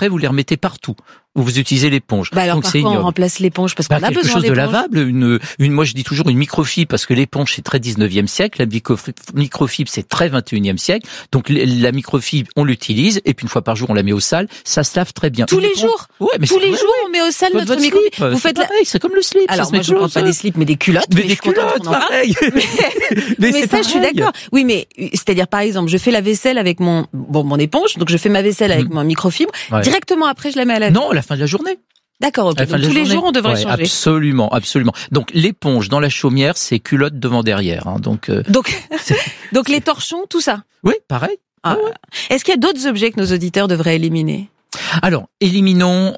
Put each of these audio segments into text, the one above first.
après vous les remettez partout. Vous utilisez l'éponge. Alors donc par c'est quoi on ignoble. remplace l'éponge parce qu'on a besoin d'éponge. Quelque chose de lavable, moi je dis toujours une microfibre parce que l'éponge c'est très 19e siècle, la microfibre c'est très 21e siècle. Donc la microfibre on l'utilise et puis une fois par jour on la met au sale, ça se lave très bien. Tous les jours. Ouais, mais tous les jours on met au sale notre microfibre. Vous faites pareil, c'est comme le slip. Alors moi je ne prends pas des slips mais des culottes. Mais des culottes, pareil. Mais ça je suis d'accord. Oui mais c'est-à-dire par exemple je fais la vaisselle avec mon éponge, donc je fais ma vaisselle avec mon microfibre. Directement après je la mets à la. Non, à la fin de la journée. D'accord, ok. Donc, tous les jours, on devrait changer. Absolument, absolument. Donc, l'éponge dans la chaumière, c'est culotte devant derrière. Hein, donc les torchons, tout ça. Oui, pareil. Ah. Ouais. Est-ce qu'il y a d'autres objets que nos auditeurs devraient éliminer ? Alors, éliminons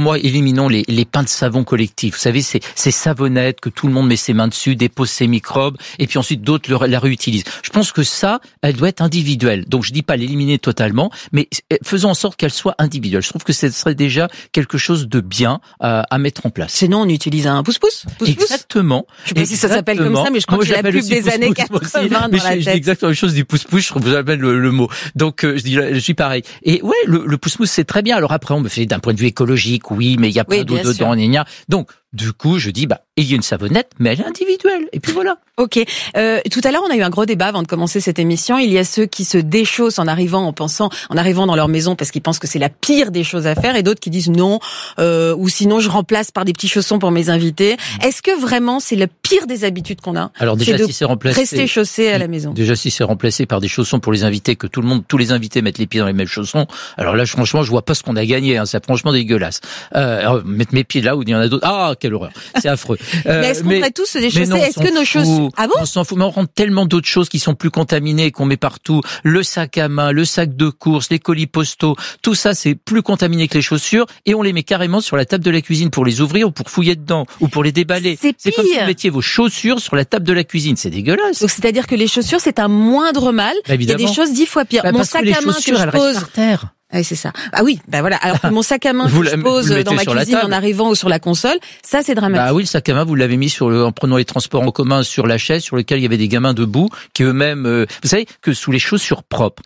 les pains de savon collectifs. Vous savez, ces savonnettes que tout le monde met ses mains dessus, dépose ses microbes, et puis ensuite d'autres la réutilisent. Je pense que ça, elle doit être individuelle. Donc, je dis pas l'éliminer totalement, mais faisons en sorte qu'elle soit individuelle. Je trouve que ce serait déjà quelque chose de bien à mettre en place. Sinon, on utilise un pouce-pouce. Exactement. Je sais pas si ça s'appelle comme ça, mais je crois que c'est la pub des années 80 dans la tête. Je dis exactement la même chose du pouce-pouce, je trouve que vous appelez le mot. Donc, je dis pareil. Et ouais, le pouce-pouce, c'est très bien. Alors après, on me fait d'un point de vue écologique, oui, mais il y a plein d'eau dedans, donc du coup, je dis, il y a une savonnette, mais elle est individuelle. Et puis voilà. Ok. Tout à l'heure, on a eu un gros débat avant de commencer cette émission. Il y a ceux qui se déchaussent en arrivant dans leur maison parce qu'ils pensent que c'est la pire des choses à faire, et d'autres qui disent non, ou sinon je remplace par des petits chaussons pour mes invités. Est-ce que vraiment c'est la pire des habitudes qu'on a ? Alors déjà, si c'est remplacé, rester chaussé à la maison. Déjà, si c'est remplacé par des chaussons pour les invités, que tous les invités mettent les pieds dans les mêmes chaussons, alors là, franchement, je vois pas ce qu'on a gagné. Hein, c'est franchement dégueulasse. Mettre mes pieds là où il y en a d'autres. Ah, quelle horreur. C'est affreux. Mais est-ce qu'on devrait tous se déchausser ? Est-ce que nos chaussures... Ah bon ? On s'en fout, mais on rentre tellement d'autres choses qui sont plus contaminées, qu'on met partout. Le sac à main, le sac de course, les colis postaux, tout ça, c'est plus contaminé que les chaussures, et on les met carrément sur la table de la cuisine pour les ouvrir ou pour fouiller dedans, ou pour les déballer. C'est comme si vous mettiez vos chaussures sur la table de la cuisine. C'est dégueulasse. Donc c'est-à-dire que les chaussures, c'est un moindre mal. Il y a des choses 10 fois pires. Mon sac à main que je pose par terre. Oui, c'est ça. Ah oui, voilà. Alors que mon sac à main que je pose dans ma cuisine en arrivant ou sur la console, ça c'est dramatique. Oui, le sac à main, vous l'avez mis en prenant les transports en commun sur la chaise sur lequel il y avait des gamins debout qui eux-mêmes, vous savez que sous les chaussures propres,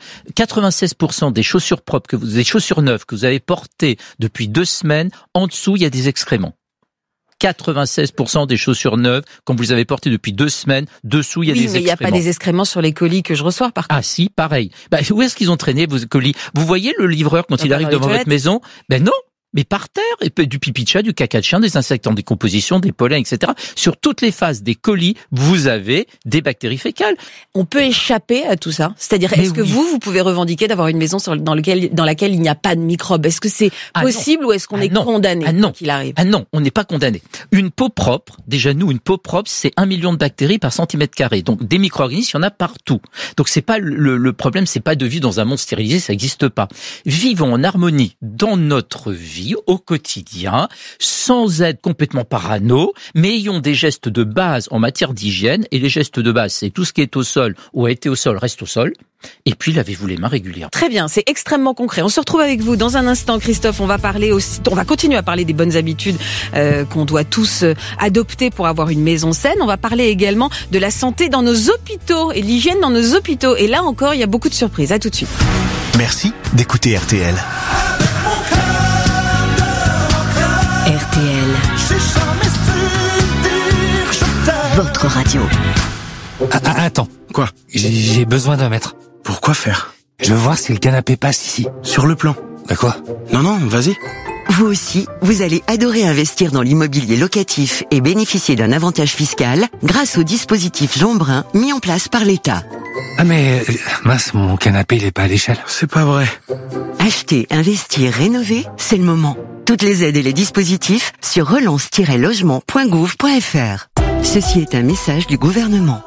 96% des chaussures propres des chaussures neuves que vous avez portées depuis 2 semaines, en dessous il y a des excréments. 96% des chaussures neuves, quand vous les avez portées depuis 2 semaines, dessous, il y a des excréments. Oui, mais il n'y a pas des excréments sur les colis que je reçois, par contre. Ah si, pareil. Où est-ce qu'ils ont traîné vos colis ? Vous voyez le livreur quand il arrive devant votre maison ? Non. Mais par terre, et puis du pipi de chat, du caca de chien, des insectes en décomposition, des pollens, etc. Sur toutes les faces des colis, vous avez des bactéries fécales. On peut échapper à tout ça. C'est-à-dire, est-ce que vous pouvez revendiquer d'avoir une maison dans laquelle il n'y a pas de microbes ? Est-ce que c'est possible ou est-ce qu'on est condamné qu'il arrive ? Ah non, on n'est pas condamné. Une peau propre, une peau propre, c'est 1 million de bactéries par centimètre carré. Donc, des micro-organismes, il y en a partout. Donc, c'est pas le problème, c'est pas de vivre dans un monde stérilisé, ça n'existe pas. Vivons en harmonie dans notre vie, au quotidien, sans être complètement parano, mais ayons des gestes de base en matière d'hygiène. Et les gestes de base, c'est tout ce qui est au sol ou a été au sol reste au sol. Et puis, lavez-vous les mains régulièrement. Très bien, c'est extrêmement concret. On se retrouve avec vous dans un instant, Christophe. On va continuer à parler des bonnes habitudes qu'on doit tous adopter pour avoir une maison saine. On va parler également de la santé dans nos hôpitaux et l'hygiène dans nos hôpitaux. Et là encore, il y a beaucoup de surprises. À tout de suite. Merci d'écouter RTL. RTL, votre radio. Attends. Quoi ? J'ai besoin d'un mètre. Pourquoi faire ? Je veux voir si le canapé passe ici. Sur le plan. Bah quoi ? Non, vas-y. Vous aussi, vous allez adorer investir dans l'immobilier locatif et bénéficier d'un avantage fiscal grâce au dispositif Jeanbrun mis en place par l'État. Ah mais, mince, mon canapé il est pas à l'échelle. C'est pas vrai. Acheter, investir, rénover, c'est le moment. Toutes les aides et les dispositifs sur relance-logement.gouv.fr. Ceci est un message du gouvernement.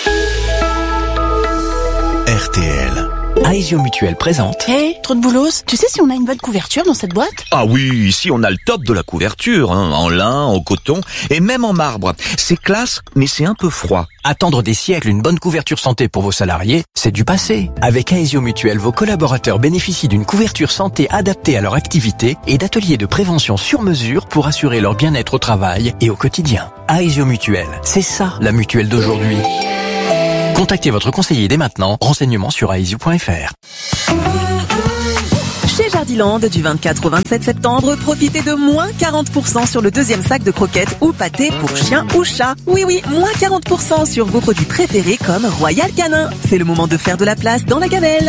RTL. Aesio Mutuel présente. Hey, trop de boulos. Tu sais si on a une bonne couverture dans cette boîte ? Ah oui, ici on a le top de la couverture, en lin, en coton et même en marbre. C'est classe, mais c'est un peu froid. Attendre des siècles une bonne couverture santé pour vos salariés, c'est du passé. Avec Aesio Mutuel, vos collaborateurs bénéficient d'une couverture santé adaptée à leur activité et d'ateliers de prévention sur mesure pour assurer leur bien-être au travail et au quotidien. Aesio Mutuel, c'est ça la mutuelle d'aujourd'hui. Contactez votre conseiller dès maintenant. Renseignements sur aesio.fr. Chez Jardin Jardiland, du 24 au 27 septembre, profitez de moins 40% sur le deuxième sac de croquettes ou pâtés pour chien ou chat. Oui, moins 40% sur vos produits préférés comme Royal Canin. C'est le moment de faire de la place dans la gamelle.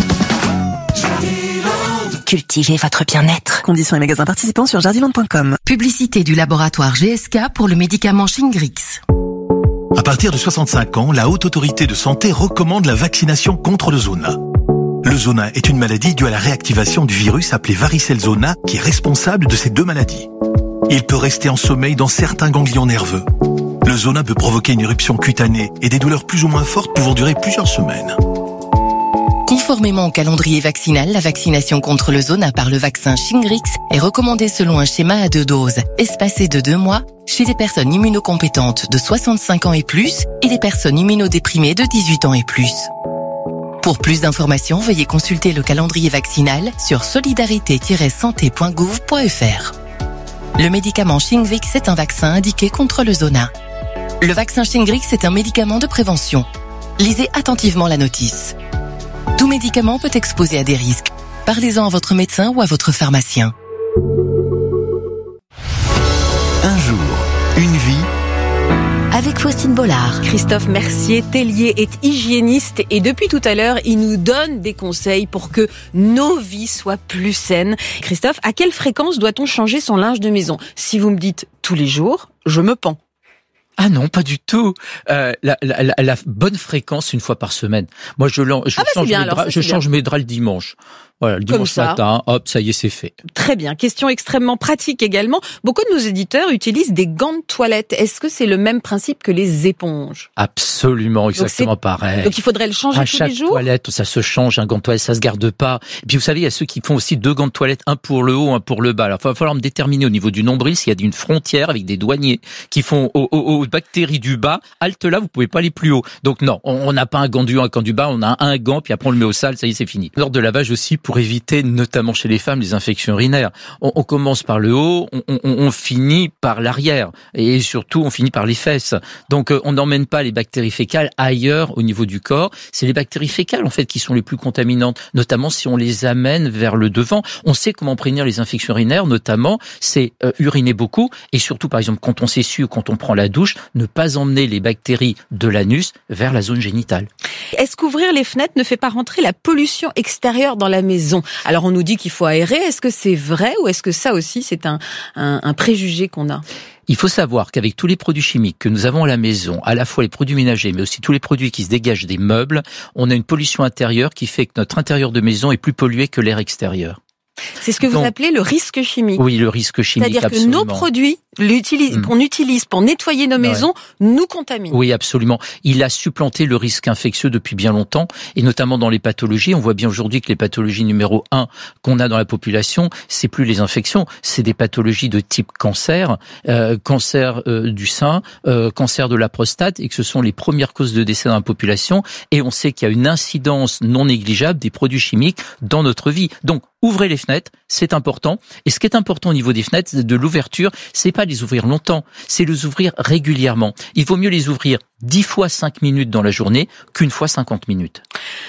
Cultivez votre bien-être. Conditions et magasins participants sur jardiland.com. Publicité du laboratoire GSK pour le médicament Shingrix. À partir de 65 ans, la Haute Autorité de Santé recommande la vaccination contre le zona. Le zona est une maladie due à la réactivation du virus appelé varicelle zona qui est responsable de ces deux maladies. Il peut rester en sommeil dans certains ganglions nerveux. Le zona peut provoquer une éruption cutanée et des douleurs plus ou moins fortes pouvant durer plusieurs semaines. Conformément au calendrier vaccinal, la vaccination contre le zona par le vaccin Shingrix est recommandée selon un schéma à 2 doses, espacé de 2 mois, chez les personnes immunocompétentes de 65 ans et plus et les personnes immunodéprimées de 18 ans et plus. Pour plus d'informations, veuillez consulter le calendrier vaccinal sur solidarité-santé.gouv.fr. Le médicament Shingrix est un vaccin indiqué contre le zona. Le vaccin Shingrix est un médicament de prévention. Lisez attentivement la notice. Tout médicament peut exposer à des risques. Parlez-en à votre médecin ou à votre pharmacien. Un jour, une vie. Avec Faustine Bollard. Christophe Mercier-Tellier est hygiéniste et depuis tout à l'heure, il nous donne des conseils pour que nos vies soient plus saines. Christophe, à quelle fréquence doit-on changer son linge de maison ? Si vous me dites tous les jours, je me pends. Ah non, pas du tout. La bonne fréquence, une fois par semaine. Moi, je change mes draps le dimanche. Voilà, le dimanche matin, hop, ça y est, c'est fait. Très bien. Question extrêmement pratique également. Beaucoup de nos éditeurs utilisent des gants de toilette. Est-ce que c'est le même principe que les éponges ? Absolument, exactement pareil. Donc il faudrait le changer tous les jours ? À chaque toilette, ça se change. Un gant de toilette, ça se garde pas. Et puis vous savez, il y a ceux qui font aussi 2 gants de toilette, un pour le haut, un pour le bas. Alors il va falloir me déterminer au niveau du nombril s'il y a une frontière avec des douaniers qui font aux bactéries du bas. Halte là, vous pouvez pas aller plus haut. Donc non, on n'a pas un gant du haut, un gant du bas. On a un gant, puis après on le met au sale. Ça y est, c'est fini. Lors de lavage aussi, pour éviter, notamment chez les femmes, les infections urinaires. On commence par le haut, on finit par l'arrière. Et surtout, on finit par les fesses. Donc, on n'emmène pas les bactéries fécales ailleurs au niveau du corps. C'est les bactéries fécales, en fait, qui sont les plus contaminantes. Notamment si on les amène vers le devant. On sait comment prévenir les infections urinaires, notamment, c'est uriner beaucoup. Et surtout, par exemple, quand on s'essuie ou quand on prend la douche, ne pas emmener les bactéries de l'anus vers la zone génitale. Est-ce qu'ouvrir les fenêtres ne fait pas rentrer la pollution extérieure dans la maison ? Alors on nous dit qu'il faut aérer, est-ce que c'est vrai ou est-ce que ça aussi c'est un préjugé qu'on a ? Il faut savoir qu'avec tous les produits chimiques que nous avons à la maison, à la fois les produits ménagers, mais aussi tous les produits qui se dégagent des meubles, on a une pollution intérieure qui fait que notre intérieur de maison est plus pollué que l'air extérieur. C'est ce que vous appelez le risque chimique. Oui, le risque chimique, c'est-à-dire absolument. Que nos produits qu'on utilise pour nettoyer nos maisons nous contaminent. Oui, absolument. Il a supplanté le risque infectieux depuis bien longtemps, et notamment dans les pathologies. On voit bien aujourd'hui que les pathologies numéro 1 qu'on a dans la population, c'est plus les infections, c'est des pathologies de type cancer, cancer du sein, cancer de la prostate, et que ce sont les premières causes de décès dans la population. Et on sait qu'il y a une incidence non négligeable des produits chimiques dans notre vie. Donc, ouvrez les fenêtres, c'est important. Et ce qui est important au niveau des fenêtres, de l'ouverture, c'est pas les ouvrir longtemps, c'est les ouvrir régulièrement. Il vaut mieux les ouvrir 10 fois 5 minutes dans la journée qu'une fois 50 minutes.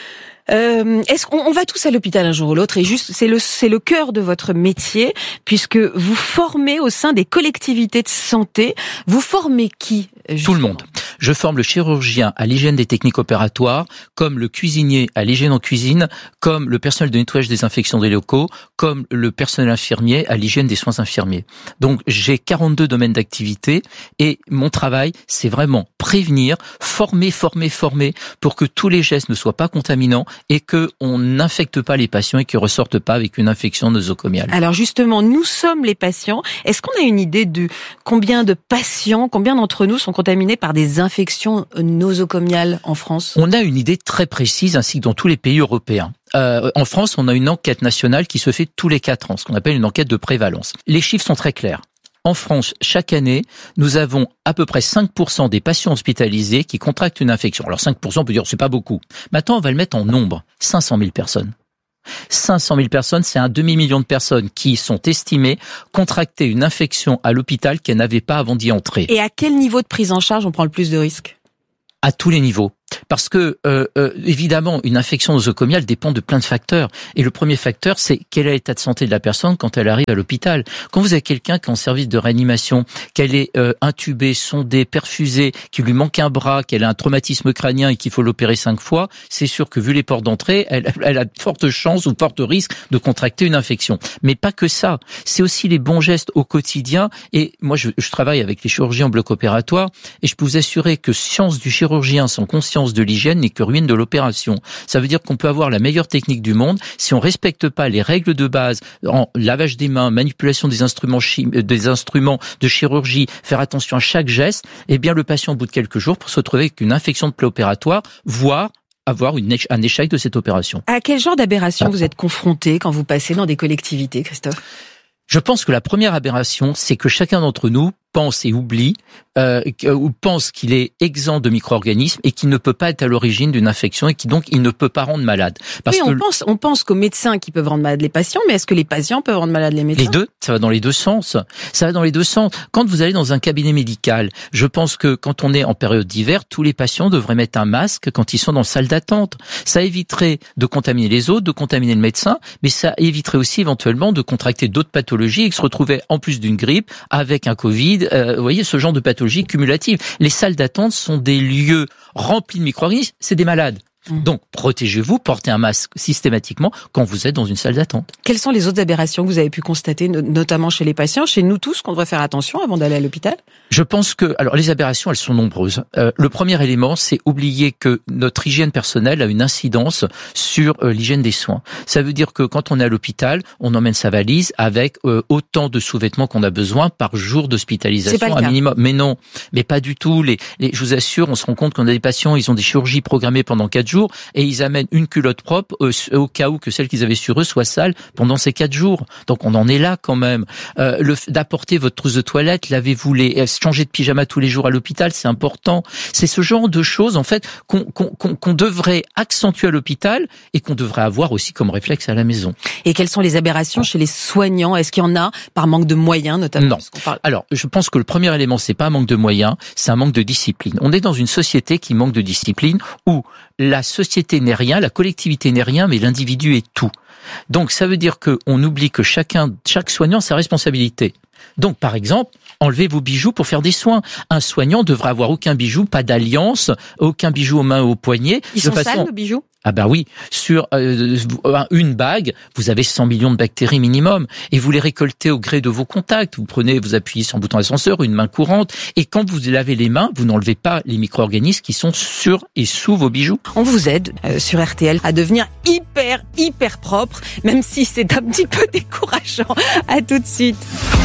Est-ce qu'on va tous à l'hôpital un jour ou l'autre et juste c'est le cœur de votre métier puisque vous formez au sein des collectivités de santé. Vous formez qui ? Tout le monde. Je forme le chirurgien à l'hygiène des techniques opératoires, comme le cuisinier à l'hygiène en cuisine, comme le personnel de nettoyage des infections des locaux, comme le personnel infirmier à l'hygiène des soins infirmiers. Donc j'ai 42 domaines d'activité et mon travail, c'est vraiment prévenir, former pour que tous les gestes ne soient pas contaminants et que on n'infecte pas les patients et qu'ils ressortent pas avec une infection nosocomiale. Alors justement, nous sommes les patients. Est-ce qu'on a une idée de combien de patients, combien d'entre nous sont contaminés par des infections nosocomiales en France ? On a une idée très précise, ainsi que dans tous les pays européens. En France, on a une enquête nationale qui se fait tous les 4 ans, ce qu'on appelle une enquête de prévalence. Les chiffres sont très clairs. En France, chaque année, nous avons à peu près 5% des patients hospitalisés qui contractent une infection. Alors 5%, on peut dire c'est pas beaucoup. Maintenant, on va le mettre en nombre. 500 000 personnes. 500 000 personnes, c'est 1 demi-million de personnes qui sont estimées contracter une infection à l'hôpital qu'elles n'avaient pas avant d'y entrer. Et à quel niveau de prise en charge on prend le plus de risques ? À tous les niveaux. Parce que évidemment, une infection nosocomiale dépend de plein de facteurs. Et le premier facteur, c'est quel est l'état de santé de la personne quand elle arrive à l'hôpital. Quand vous avez quelqu'un qui est en service de réanimation, qu'elle est intubée, sondée, perfusée, qu'il lui manque un bras, qu'elle a un traumatisme crânien et qu'il faut l'opérer 5 fois, c'est sûr que vu les portes d'entrée, elle a de fortes chances ou fortes risques de contracter une infection. Mais pas que ça. C'est aussi les bons gestes au quotidien. Et moi, je travaille avec les chirurgiens en bloc opératoire et je peux vous assurer que science du chirurgien sans conscience de l'hygiène n'est que ruine de l'opération. Ça veut dire qu'on peut avoir la meilleure technique du monde, si on respecte pas les règles de base en lavage des mains, manipulation des instruments de chirurgie, faire attention à chaque geste, eh bien le patient au bout de quelques jours peut se retrouver avec une infection de plaie opératoire, voire avoir un échec de cette opération. À quel genre d'aberration vous êtes confronté quand vous passez dans des collectivités, Christophe ? Je pense que la première aberration, c'est que chacun d'entre nous pense et oublie ou pense qu'il est exempt de micro-organismes et qu'il ne peut pas être à l'origine d'une infection et qui donc il ne peut pas rendre malade. Parce on pense qu'aux médecins qui peuvent rendre malade les patients, mais est-ce que les patients peuvent rendre malade les médecins ? Les deux, ça va dans les deux sens. Ça va dans les deux sens. Quand vous allez dans un cabinet médical, je pense que quand on est en période d'hiver, tous les patients devraient mettre un masque quand ils sont dans la salle d'attente. Ça éviterait de contaminer les autres, de contaminer le médecin, mais ça éviterait aussi éventuellement de contracter d'autres pathologies et de se retrouver en plus d'une grippe avec un Covid. Vous voyez, ce genre de pathologie cumulative. Les salles d'attente sont des lieux remplis de micro-organismes, c'est des malades. Donc, protégez-vous, portez un masque systématiquement quand vous êtes dans une salle d'attente. Quelles sont les autres aberrations que vous avez pu constater, notamment chez les patients, chez nous tous, qu'on devrait faire attention avant d'aller à l'hôpital ? Je pense que, alors les aberrations, elles sont nombreuses. Le premier élément, c'est oublier que notre hygiène personnelle a une incidence sur l'hygiène des soins. Ça veut dire que quand on est à l'hôpital, on emmène sa valise avec autant de sous-vêtements qu'on a besoin par jour d'hospitalisation, un minimum. Mais non, mais pas du tout. Je vous assure, on se rend compte qu'on a des patients, ils ont des chirurgies programmées pendant 4 jours et ils amènent une culotte propre au cas où que celle qu'ils avaient sur eux soit sale pendant ces 4 jours. Donc on en est là quand même. D'apporter votre trousse de toilette, lavez-vous changer de pyjama tous les jours à l'hôpital, c'est important. C'est ce genre de choses en fait qu'on devrait accentuer à l'hôpital et qu'on devrait avoir aussi comme réflexe à la maison. Et quelles sont les aberrations chez les soignants ? Est-ce qu'il y en a par manque de moyens notamment ? Non. Alors, je pense que le premier élément, c'est pas un manque de moyens, c'est un manque de discipline. On est dans une société qui manque de discipline où la société n'est rien, la collectivité n'est rien, mais l'individu est tout. Donc ça veut dire qu'on oublie que chaque soignant a sa responsabilité. Donc par exemple, enlevez vos bijoux pour faire des soins. Un soignant devrait avoir aucun bijou, pas d'alliance, aucun bijou aux mains ou aux poignets. Ils sont sales, nos bijoux ? Ah ben oui, sur une bague, vous avez 100 millions de bactéries minimum et vous les récoltez au gré de vos contacts. Vous appuyez sur un bouton ascenseur, une main courante et quand vous lavez les mains, vous n'enlevez pas les micro-organismes qui sont sur et sous vos bijoux. On vous aide sur RTL à devenir hyper propre, même si c'est un petit peu décourageant. À tout de suite.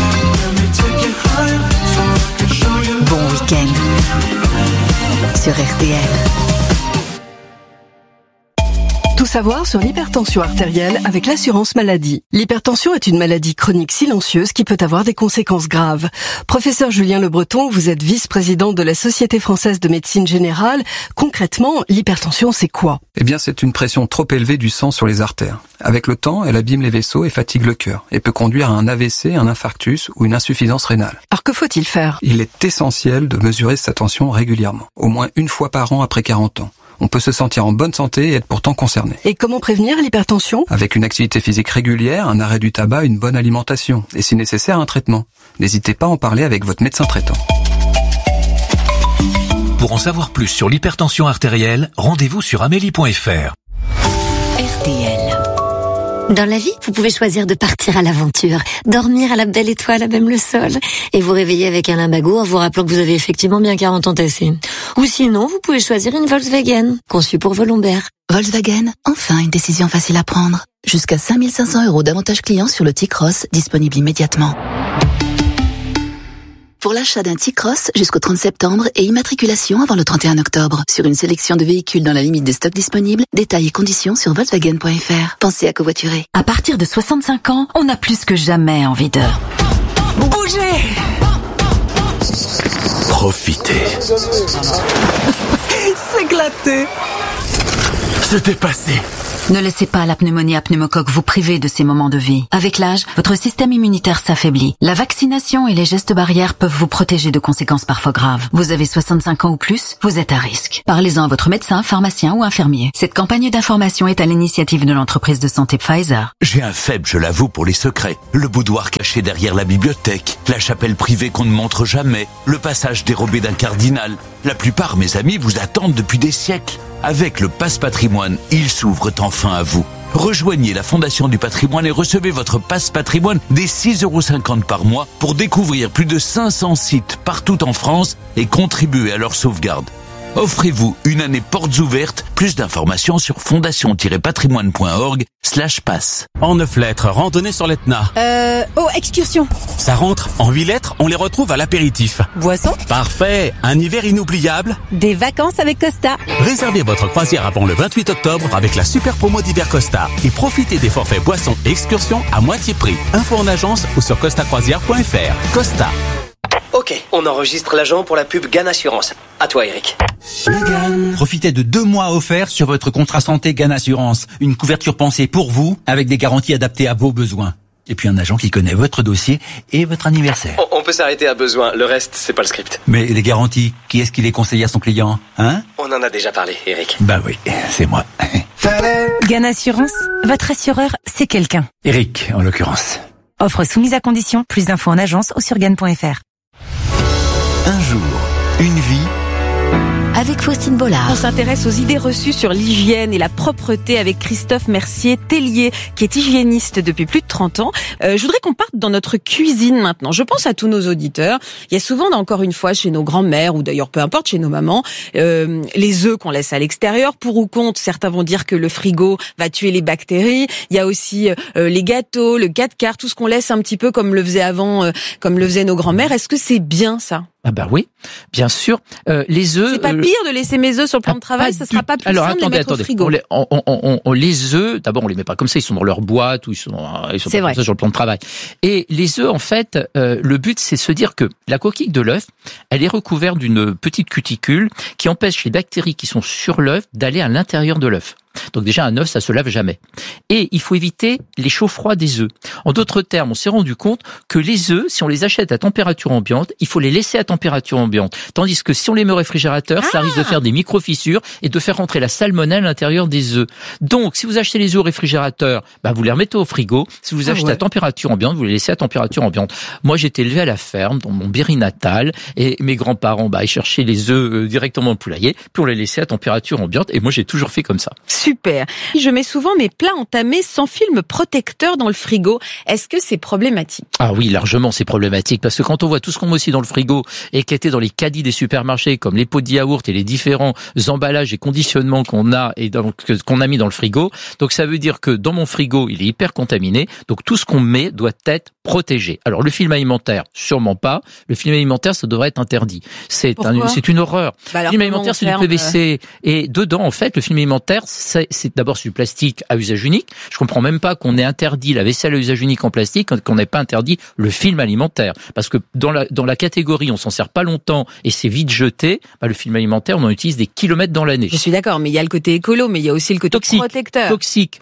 Bon week-end sur RTL. Tout savoir sur l'hypertension artérielle avec l'assurance maladie. L'hypertension est une maladie chronique silencieuse qui peut avoir des conséquences graves. Professeur Julien Le Breton, vous êtes vice-président de la Société française de médecine générale. Concrètement, l'hypertension, c'est quoi ? Eh bien, c'est une pression trop élevée du sang sur les artères. Avec le temps, elle abîme les vaisseaux et fatigue le cœur et peut conduire à un AVC, un infarctus ou une insuffisance rénale. Alors que faut-il faire ? Il est essentiel de mesurer sa tension régulièrement, au moins une fois par an après 40 ans. On peut se sentir en bonne santé et être pourtant concerné. Et comment prévenir l'hypertension ? Avec une activité physique régulière, un arrêt du tabac, une bonne alimentation. Et si nécessaire, un traitement. N'hésitez pas à en parler avec votre médecin traitant. Pour en savoir plus sur l'hypertension artérielle, rendez-vous sur amélie.fr. RTL. Dans la vie, vous pouvez choisir de partir à l'aventure, dormir à la belle étoile à même le sol, et vous réveiller avec un lumbago en vous rappelant que vous avez effectivement bien 40 ans tassés. Ou sinon, vous pouvez choisir une Volkswagen, conçue pour vos lombaires. Volkswagen, enfin une décision facile à prendre. Jusqu'à 5 500 € d'avantages clients sur le T-Cross, disponible immédiatement. Pour l'achat d'un T-Cross jusqu'au 30 septembre et immatriculation avant le 31 octobre. Sur une sélection de véhicules dans la limite des stocks disponibles, détails et conditions sur Volkswagen.fr. Pensez à covoiturer. À partir de 65 ans, on a plus que jamais envie de bouger. Profitez. S'éclater. Se dépasser. Ne laissez pas la pneumonie à pneumocoque vous priver de ces moments de vie. Avec l'âge, votre système immunitaire s'affaiblit. La vaccination et les gestes barrières peuvent vous protéger de conséquences parfois graves. Vous avez 65 ans ou plus, vous êtes à risque. Parlez-en à votre médecin, pharmacien ou infirmier. Cette campagne d'information est à l'initiative de l'entreprise de santé Pfizer. J'ai un faible, je l'avoue, pour les secrets. Le boudoir caché derrière la bibliothèque, la chapelle privée qu'on ne montre jamais, le passage dérobé d'un cardinal. La plupart, mes amis, vous attendent depuis des siècles. Avec le Pass Patrimoine, ils s'ouvrent enfin à vous. Rejoignez la Fondation du Patrimoine et recevez votre Pass Patrimoine dès 6,50 € par mois pour découvrir plus de 500 sites partout en France et contribuer à leur sauvegarde. Offrez-vous une année portes ouvertes. Plus d'informations sur fondation-patrimoine.org/pass. En 9 lettres, randonnée sur l'Etna. Excursion. Ça rentre. En 8 lettres, on les retrouve à l'apéritif. Boisson. Parfait. Un hiver inoubliable. Des vacances avec Costa. Réservez votre croisière avant le 28 octobre avec la super promo d'hiver Costa et profitez des forfaits boissons et excursions à moitié prix. Info en agence ou sur costacroisière.fr. Costa. Ok, on enregistre l'agent pour la pub GAN Assurance. À toi, Eric. Profitez de 2 mois offerts sur votre contrat santé GAN Assurance. Une couverture pensée pour vous, avec des garanties adaptées à vos besoins. Et puis un agent qui connaît votre dossier et votre anniversaire. On peut s'arrêter à besoin, le reste, c'est pas le script. Mais les garanties, qui est-ce qui les conseille à son client, hein? On en a déjà parlé, Eric. Bah oui, c'est moi. GAN Assurance, votre assureur, c'est quelqu'un. Eric, en l'occurrence. Offre soumise à condition, plus d'infos en agence ou sur GAN.fr. Un jour, une vie. Avec Faustine Bollard. On s'intéresse aux idées reçues sur l'hygiène et la propreté avec Christophe Mercier-Tellier, qui est hygiéniste depuis plus de 30 ans. Je voudrais qu'on parte dans notre cuisine maintenant. Je pense à tous nos auditeurs. Il y a souvent, encore une fois, chez nos grands-mères, ou d'ailleurs peu importe, chez nos mamans, les œufs qu'on laisse à l'extérieur. Pour ou contre, certains vont dire que le frigo va tuer les bactéries. Il y a aussi les gâteaux, le 4 quarts, tout ce qu'on laisse un petit peu comme le faisait avant, comme le faisaient nos grands-mères. Est-ce que c'est bien ça ? Ah bah oui, bien sûr. Les œufs. C'est pas pire de laisser mes œufs sur le plan de travail, ça sera pas plus simple de les mettre au frigo. Les œufs, d'abord on les met pas comme ça, ils sont dans leur boîte ou ils sont pas comme ça sur le plan de travail. Et les œufs, en fait, le but c'est de se dire que la coquille de l'œuf, elle est recouverte d'une petite cuticule qui empêche les bactéries qui sont sur l'œuf d'aller à l'intérieur de l'œuf. Donc déjà, un œuf, ça se lave jamais. Et il faut éviter les chauds froids des œufs. En d'autres termes, on s'est rendu compte que les œufs, si on les achète à température ambiante, il faut les laisser à température ambiante. Tandis que si on les met au réfrigérateur, ça risque de faire des micro-fissures et de faire rentrer la salmonelle à l'intérieur des œufs. Donc, si vous achetez les œufs au réfrigérateur, vous les remettez au frigo. Si vous achetez à température ambiante, vous les laissez à température ambiante. Moi, j'étais élevé à la ferme, dans mon Berry natal, et mes grands-parents, ils cherchaient les œufs directement au poulailler, puis on les laissait à température ambiante, et moi, j'ai toujours fait comme ça. Super. Je mets souvent mes plats entamés sans film protecteur dans le frigo. Est-ce que c'est problématique ? Ah oui, largement, c'est problématique. Parce que quand on voit tout ce qu'on met aussi dans le frigo et qui était dans les caddies des supermarchés, comme les pots de yaourt et les différents emballages et conditionnements qu'on a et qu'on a mis dans le frigo, donc ça veut dire que dans mon frigo, il est hyper contaminé. Donc tout ce qu'on met doit être protégé. Alors le film alimentaire, sûrement pas. Le film alimentaire, ça devrait être interdit. C'est une horreur. Le film alimentaire, c'est du PVC. Et dedans, en fait, le film alimentaire, c'est d'abord du plastique à usage unique. Je comprends même pas qu'on ait interdit la vaisselle à usage unique en plastique, qu'on n'ait pas interdit le film alimentaire. Parce que dans la catégorie, on s'en sert pas longtemps et c'est vite jeté. Le film alimentaire, on en utilise des kilomètres dans l'année. Je suis d'accord, mais il y a le côté écolo, mais il y a aussi le côté protecteur. Toxique.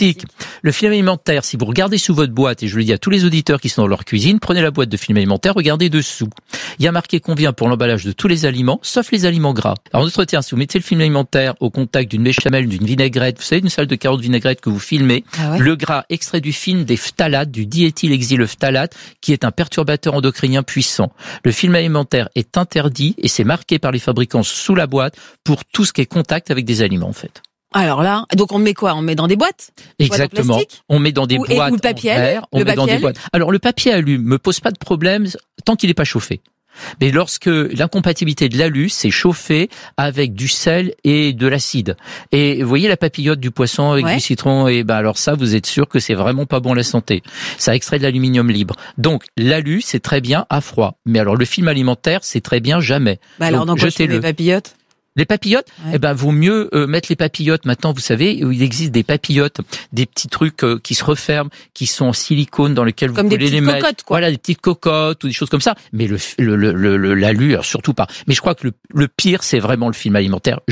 Le film alimentaire, si vous regardez sous votre boîte, et je le dis à tous les auditeurs qui sont dans leur cuisine, prenez la boîte de film alimentaire, regardez dessous. Il y a marqué combien pour l'emballage de tous les aliments, sauf les aliments gras. Alors en d'autres termes, si vous mettez le film alimentaire au contact d'une béchamel, d'une vinaigrette, vous savez, une salle de carottes vinaigrette que vous filmez, le gras extrait du film des phtalates, du diéthylhexylphtalate, qui est un perturbateur endocrinien puissant. Le film alimentaire est interdit et c'est marqué par les fabricants sous la boîte pour tout ce qui est contact avec des aliments, en fait. Alors là, donc on met quoi ? On met dans des boîtes ? Exactement. On met dans des boîtes ou le papier en verre. On met dans des boîtes. Alors le papier alu me pose pas de problème tant qu'il n'est pas chauffé. Mais lorsque l'incompatibilité de l'alu, c'est chauffé avec du sel et de l'acide. Et vous voyez la papillote du poisson avec du citron, et alors ça, vous êtes sûr que c'est vraiment pas bon à la santé. Ça extrait de l'aluminium libre. Donc l'alu, c'est très bien à froid. Mais alors le film alimentaire, c'est très bien jamais. Alors dans quoi je fais les papillotes ? Les papillotes, vaut mieux mettre les papillotes. Maintenant, vous savez, il existe des papillotes, des petits trucs qui se referment, qui sont en silicone dans lesquels vous pouvez les mettre. Cocottes, quoi. Voilà, des petites cocottes ou des choses comme ça. Mais l'alu, surtout pas. Mais je crois que le pire, c'est vraiment le film alimentaire. Je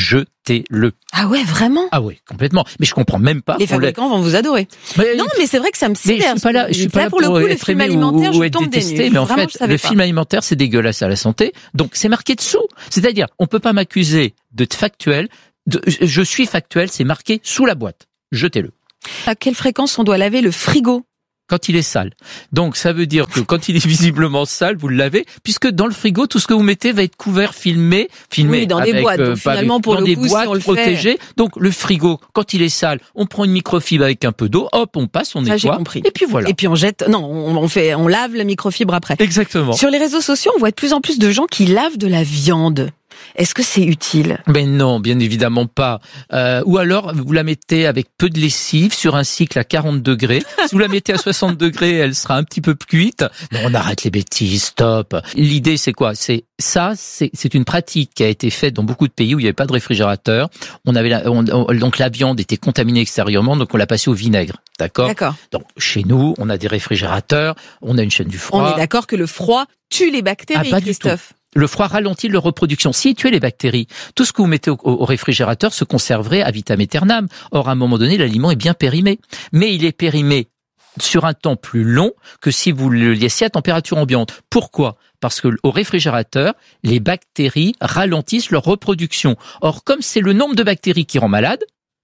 jetez-le. Ah ouais, vraiment? Ah oui, complètement. Mais je comprends même pas. Les fabricants vont vous adorer. Non, mais c'est vrai que ça me sidère. Je suis pas là pour le coup, le film alimentaire, je tombe des nues. Mais en fait, le film alimentaire, c'est dégueulasse à la santé. Donc, c'est marqué dessous. C'est-à-dire, on peut pas m'accuser d'être factuel. Je suis factuel, c'est marqué sous la boîte. Jetez-le. À quelle fréquence on doit laver le frigo? Quand il est sale. Donc, ça veut dire que quand il est visiblement sale, vous le lavez, puisque dans le frigo, tout ce que vous mettez va être couvert, filmé oui, dans des boîtes. Donc, finalement, pour le coup, si on le protégées. Donc, le frigo, quand il est sale, on prend une microfibre avec un peu d'eau, hop, on passe, on nettoie. Ça, j'ai compris. Et puis voilà. Et puis on jette, non, on lave la microfibre après. Exactement. Sur les réseaux sociaux, on voit de plus en plus de gens qui lavent de la viande. Est-ce que c'est utile? Mais non, bien évidemment pas. Ou alors, vous la mettez avec peu de lessive sur un cycle à 40 degrés. Si vous la mettez à 60 degrés, elle sera un petit peu cuite. Non, on arrête les bêtises, stop. L'idée, c'est quoi? C'est une pratique qui a été faite dans beaucoup de pays où il n'y avait pas de réfrigérateur. Donc la viande était contaminée extérieurement, donc on l'a passée au vinaigre. D'accord. Donc chez nous, on a des réfrigérateurs, on a une chaîne du froid. On est d'accord que le froid tue les bactéries, pas Christophe. Le froid ralentit leur reproduction. S'il tuait les bactéries, tout ce que vous mettez au réfrigérateur se conserverait à vitam aeternam. Or, à un moment donné, l'aliment est bien périmé. Mais il est périmé sur un temps plus long que si vous le laissiez à température ambiante. Pourquoi? Parce que au réfrigérateur, les bactéries ralentissent leur reproduction. Or, comme c'est le nombre de bactéries qui rend malade,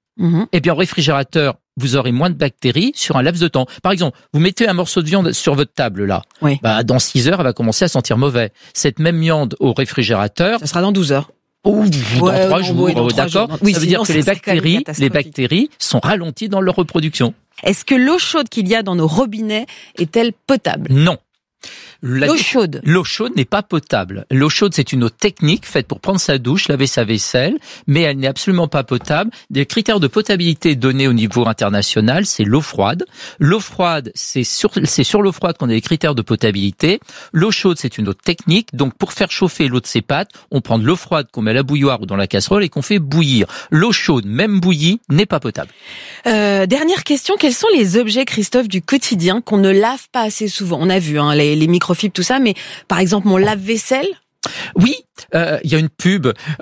eh bien, au réfrigérateur, vous aurez moins de bactéries sur un laps de temps. Par exemple, vous mettez un morceau de viande sur votre table, là. Oui. Dans 6 heures, elle va commencer à sentir mauvais. Cette même viande au réfrigérateur. Ça sera dans 12 heures. Ou dans 3 jours, d'accord? Oui, ça veut dire que les bactéries sont ralenties dans leur reproduction. Est-ce que l'eau chaude qu'il y a dans nos robinets est-elle potable? Non. L'eau chaude. L'eau chaude n'est pas potable. L'eau chaude, c'est une eau technique faite pour prendre sa douche, laver sa vaisselle, mais elle n'est absolument pas potable. Des critères de potabilité donnés au niveau international, c'est l'eau froide. L'eau froide, c'est sur l'eau froide qu'on a des critères de potabilité. L'eau chaude, c'est une eau technique. Donc, pour faire chauffer l'eau de ses pâtes, on prend de l'eau froide qu'on met à la bouilloire ou dans la casserole et qu'on fait bouillir. L'eau chaude, même bouillie, n'est pas potable. Dernière question, quels sont les objets, Christophe, du quotidien qu'on ne lave pas assez souvent? On a vu les microfibres, tout ça, mais par exemple mon lave-vaisselle? Oui, il y a une pub.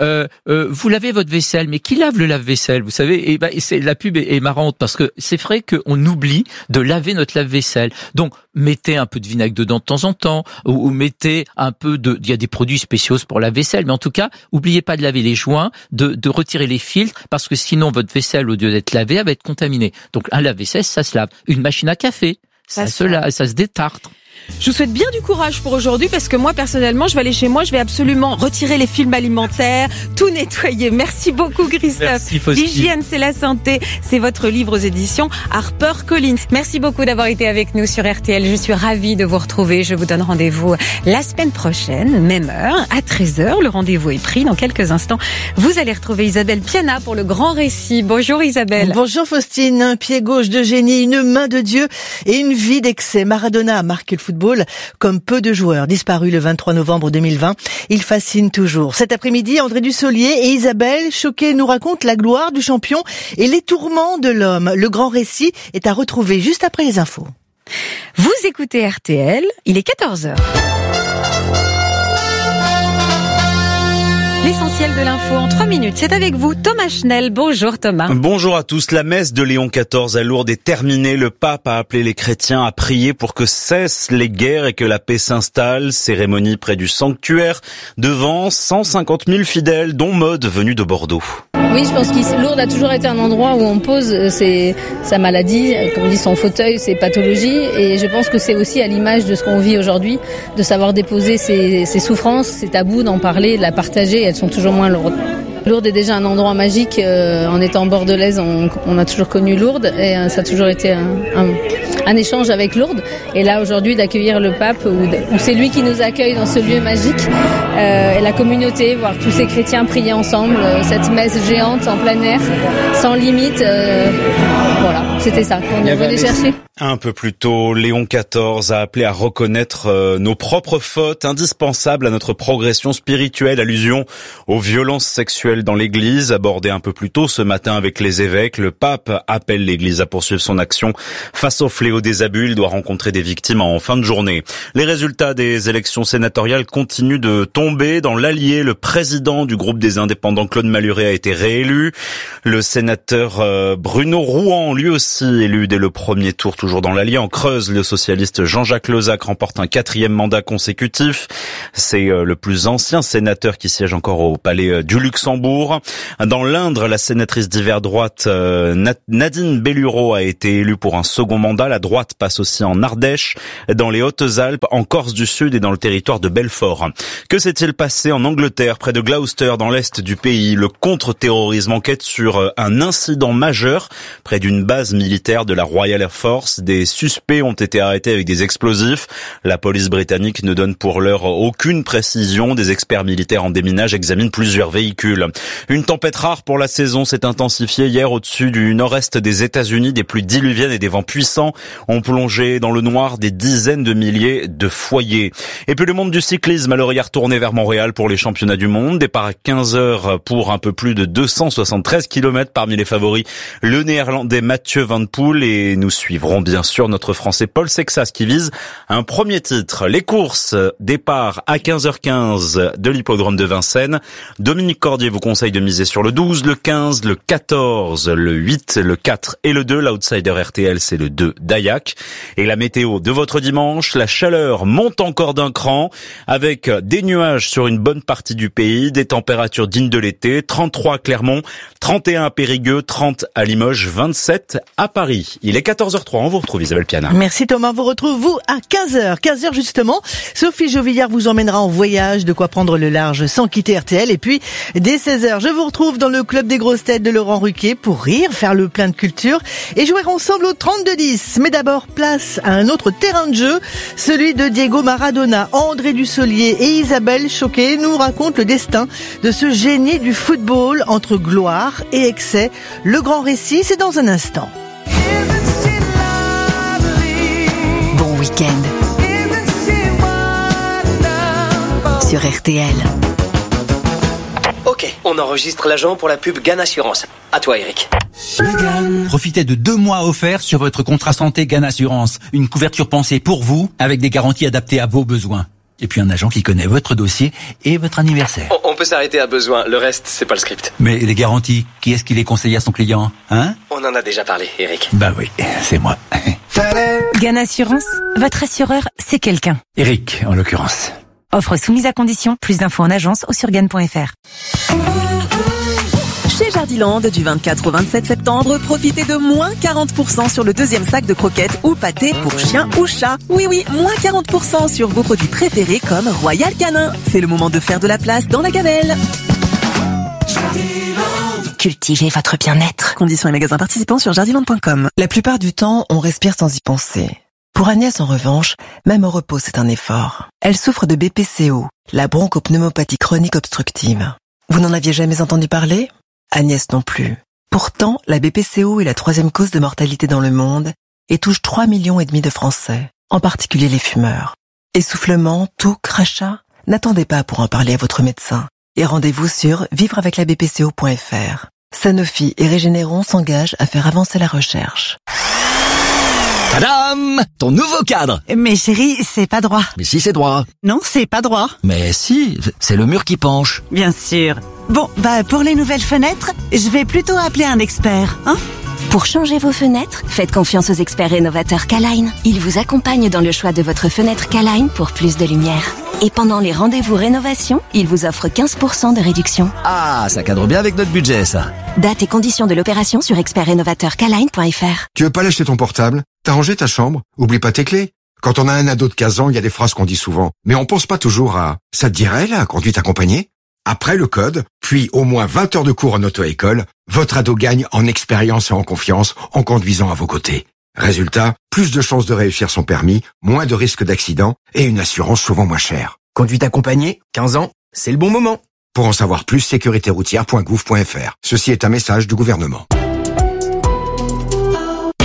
Vous lavez votre vaisselle, mais qui lave le lave-vaisselle? Vous savez, la pub est marrante parce que c'est vrai qu'on oublie de laver notre lave-vaisselle. Donc, mettez un peu de vinaigre dedans de temps en temps, ou mettez un peu il y a des produits spéciaux pour la vaisselle, mais en tout cas, oubliez pas de laver les joints, de retirer les filtres, parce que sinon votre vaisselle, au lieu d'être lavée, elle va être contaminée. Donc, un lave-vaisselle, ça se lave. Une machine à café, ça se détartre. Je vous souhaite bien du courage pour aujourd'hui parce que moi, personnellement, je vais aller chez moi, je vais absolument retirer les films alimentaires, tout nettoyer. Merci beaucoup, Christophe. Merci, Faustine. L'hygiène, c'est la santé. C'est votre livre aux éditions HarperCollins. Merci beaucoup d'avoir été avec nous sur RTL. Je suis ravie de vous retrouver. Je vous donne rendez-vous la semaine prochaine, même heure, à 13h. Le rendez-vous est pris dans quelques instants. Vous allez retrouver Isabelle Piana pour le grand récit. Bonjour Isabelle. Bonjour Faustine. Un pied gauche de génie, une main de Dieu et une vie d'excès. Maradona a marqué le football comme peu de joueurs. Disparu le 23 novembre 2020, il fascine toujours. Cet après-midi, André Dussolier et Isabelle Choquet nous racontent la gloire du champion et les tourments de l'homme. Le grand récit est à retrouver juste après les infos. Vous écoutez RTL, il est 14h. L'essentiel de l'info en 3 minutes, c'est avec vous, Thomas Schnell. Bonjour Thomas. Bonjour à tous. La messe de Léon XIV à Lourdes est terminée. Le pape a appelé les chrétiens à prier pour que cessent les guerres et que la paix s'installe. Cérémonie près du sanctuaire devant 150 000 fidèles, dont Maud, venue de Bordeaux. Oui, je pense que Lourdes a toujours été un endroit où on pose sa maladie, comme on dit son fauteuil, ses pathologies. Et je pense que c'est aussi à l'image de ce qu'on vit aujourd'hui, de savoir déposer ses souffrances, ses tabous, d'en parler, de la partager. Elles sont toujours moins lourdes. Lourdes est déjà un endroit magique. En étant bordelaise, on a toujours connu Lourdes et ça a toujours été un échange avec Lourdes. Et là, aujourd'hui, d'accueillir le pape, où c'est lui qui nous accueille dans ce lieu magique, et la communauté, voir tous ces chrétiens prier ensemble, cette messe géante en plein air, sans limite, voilà, C'était ça qu'on venait chercher. Un peu plus tôt, Léon XIV a appelé à reconnaître nos propres fautes, indispensables à notre progression spirituelle. Allusion aux violences sexuelles dans l'Église, abordée un peu plus tôt ce matin avec les évêques. Le pape appelle l'Église à poursuivre son action face au fléau des abus. Il doit rencontrer des victimes en fin de journée. Les résultats des élections sénatoriales continuent de tomber. Dans l'Allier, le président du groupe des indépendants, Claude Malhuret, a été réélu. Le sénateur Bruno Rouen, lui aussi élu dès le premier tour, toujours dans l'Allier. En Creuse, le socialiste Jean-Jacques Leuzac remporte un 4e mandat consécutif. C'est le plus ancien sénateur qui siège encore au palais du Luxembourg. Dans l'Indre, la sénatrice d'hiver droite Nadine Bellureau a été élue pour un second mandat. La droite passe aussi en Ardèche, dans les Hautes-Alpes, en Corse du Sud et dans le territoire de Belfort. Que s'est-il passé en Angleterre, près de Gloucester, dans l'est du pays? Le contre-terrorisme enquête sur un incident majeur près d'une base militaire de la Royal Air Force. Des suspects ont été arrêtés avec des explosifs. La police britannique ne donne pour l'heure aucune précision. Des experts militaires en déminage examinent plusieurs véhicules. Une tempête rare pour la saison s'est intensifiée hier au-dessus du nord-est des États-Unis. Des pluies diluviennes et des vents puissants ont plongé dans le noir des dizaines de milliers de foyers. Et puis le monde du cyclisme a l'oreille retournée vers Montréal pour les championnats du monde. Départ à 15h pour un peu plus de 273 km. Parmi les favoris, le néerlandais Mathieu Van Poel, et nous suivrons bien sûr notre français Paul Sexas qui vise un premier titre. Les courses, départ à 15h15 de l'hippodrome de Vincennes. Dominique Cordier vous conseille de miser sur le 12, le 15, le 14, le 8, le 4 et le 2. L'outsider RTL, c'est le 2 d'Ayac. Et la météo de votre dimanche, la chaleur monte encore d'un cran avec des nuages sur une bonne partie du pays, des températures dignes de l'été, 33 à Clermont, 31 à Périgueux, 30 à Limoges, 27 à Paris. Il est 14h03, on vous retrouve Isabelle Piana. Merci Thomas, vous retrouve vous à 15h. 15h justement, Sophie Jovillard vous emmènera en voyage, de quoi prendre le large sans quitter RTL. Et puis, dès 16h, je vous retrouve dans le club des grosses têtes de Laurent Ruquier pour rire, faire le plein de culture et jouer ensemble au 32-10. Mais d'abord, place à un autre terrain de jeu, celui de Diego Maradona. André Dussolier et Isabelle Choquet nous racontent le destin de ce génie du football entre gloire et excès. Le grand récit, c'est dans un instant. Bon week-end sur RTL. Ok, on enregistre l'agent pour la pub GAN Assurance. À toi, Eric. Profitez de 2 mois offerts sur votre contrat santé GAN Assurance. Une couverture pensée pour vous, avec des garanties adaptées à vos besoins. Et puis un agent qui connaît votre dossier et votre anniversaire. On peut s'arrêter à besoin, le reste, c'est pas le script. Mais les garanties, qui est-ce qui les conseille à son client, hein? On en a déjà parlé, Eric. Bah oui, c'est moi. GAN Assurance, votre assureur, c'est quelqu'un. Eric, en l'occurrence. Offre soumise à condition, plus d'infos en agence ou sur GAN.fr. Chez Jardiland, du 24 au 27 septembre, profitez de moins 40% sur le deuxième sac de croquettes ou pâtés pour chien ou chat. Oui, moins 40% sur vos produits préférés comme Royal Canin. C'est le moment de faire de la place dans la gamelle. Cultivez votre bien-être. Conditions et magasins participants sur jardiland.com. La plupart du temps, on respire sans y penser. Pour Agnès, en revanche, même au repos, c'est un effort. Elle souffre de BPCO, la bronchopneumopathie chronique obstructive. Vous n'en aviez jamais entendu parler ? Agnès non plus. Pourtant, la BPCO est la 3e cause de mortalité dans le monde et touche 3,5 millions de Français, en particulier les fumeurs. Essoufflement, toux, crachat ? N'attendez pas pour en parler à votre médecin. Et rendez-vous sur vivreaveclabpco.fr. Sanofi et Régénéron s'engagent à faire avancer la recherche. Tadam! Ton nouveau cadre! Mais chérie, c'est pas droit. Mais si, c'est droit. Non, c'est pas droit. Mais si, c'est le mur qui penche. Bien sûr. Bon, pour les nouvelles fenêtres, je vais plutôt appeler un expert, hein? Pour changer vos fenêtres, faites confiance aux experts rénovateurs K-Line. Ils vous accompagnent dans le choix de votre fenêtre K-Line pour plus de lumière. Et pendant les rendez-vous rénovation, ils vous offrent 15% de réduction. Ah, ça cadre bien avec notre budget, ça. Date et conditions de l'opération sur expertrénovateurkline.fr. Tu veux pas lâcher ton portable? T'as rangé ta chambre? Oublie pas tes clés. Quand on a un ado de 15 ans, il y a des phrases qu'on dit souvent. Mais on pense pas toujours à « ça te dirait, la conduite accompagnée ?» Après le code, puis au moins 20 heures de cours en auto-école, votre ado gagne en expérience et en confiance en conduisant à vos côtés. Résultat, plus de chances de réussir son permis, moins de risques d'accident et une assurance souvent moins chère. Conduite accompagnée, 15 ans, c'est le bon moment. Pour en savoir plus, sécuritéroutière.gouv.fr. Ceci est un message du gouvernement.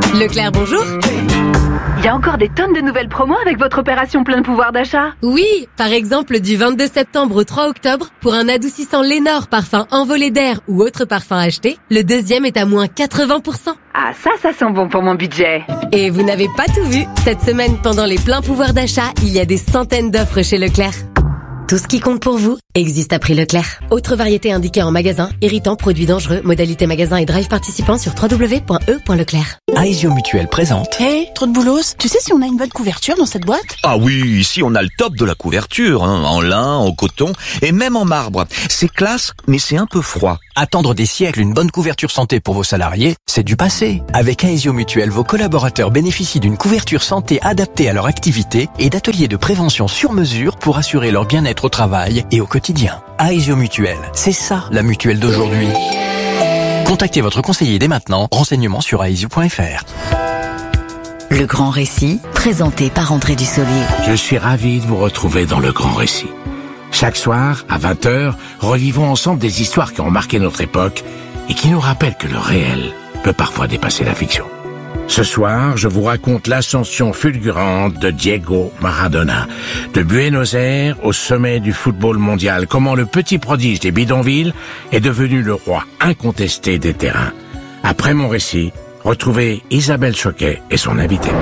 Leclerc, bonjour. Il y a encore des tonnes de nouvelles promos avec votre opération plein de pouvoir d'achat. Oui, par exemple du 22 septembre au 3 octobre, pour un adoucissant Lénore parfum envolé d'air ou autre parfum acheté, le deuxième est à moins 80%. Ah, ça sent bon pour mon budget. Et vous n'avez pas tout vu. Cette semaine, pendant les pleins pouvoirs d'achat, il y a des centaines d'offres chez Leclerc. Tout ce qui compte pour vous existe à prix Leclerc. Autre variété indiquée en magasin, irritant, produits dangereux, modalité magasin et drive participant sur www.e.leclerc. Aesio Mutuelle présente. Hey, trop de boulos. Tu sais si on a une bonne couverture dans cette boîte? Ah oui, ici on a le top de la couverture, en lin, en coton et même en marbre. C'est classe, mais c'est un peu froid. Attendre des siècles une bonne couverture santé pour vos salariés, c'est du passé. Avec Aesio Mutuelle, vos collaborateurs bénéficient d'une couverture santé adaptée à leur activité et d'ateliers de prévention sur mesure pour assurer leur bien-être au travail et au quotidien. Aesio Mutuelle, c'est ça la mutuelle d'aujourd'hui. Contactez votre conseiller dès maintenant. Renseignements sur aesio.fr. Le Grand Récit, présenté par André Dussolier. Je suis ravi de vous retrouver dans Le Grand Récit. Chaque soir, à 20h, revivons ensemble des histoires qui ont marqué notre époque et qui nous rappellent que le réel peut parfois dépasser la fiction. Ce soir, je vous raconte l'ascension fulgurante de Diego Maradona. De Buenos Aires au sommet du football mondial, comment le petit prodige des bidonvilles est devenu le roi incontesté des terrains. Après mon récit, retrouvez Isabelle Choquet et son invité.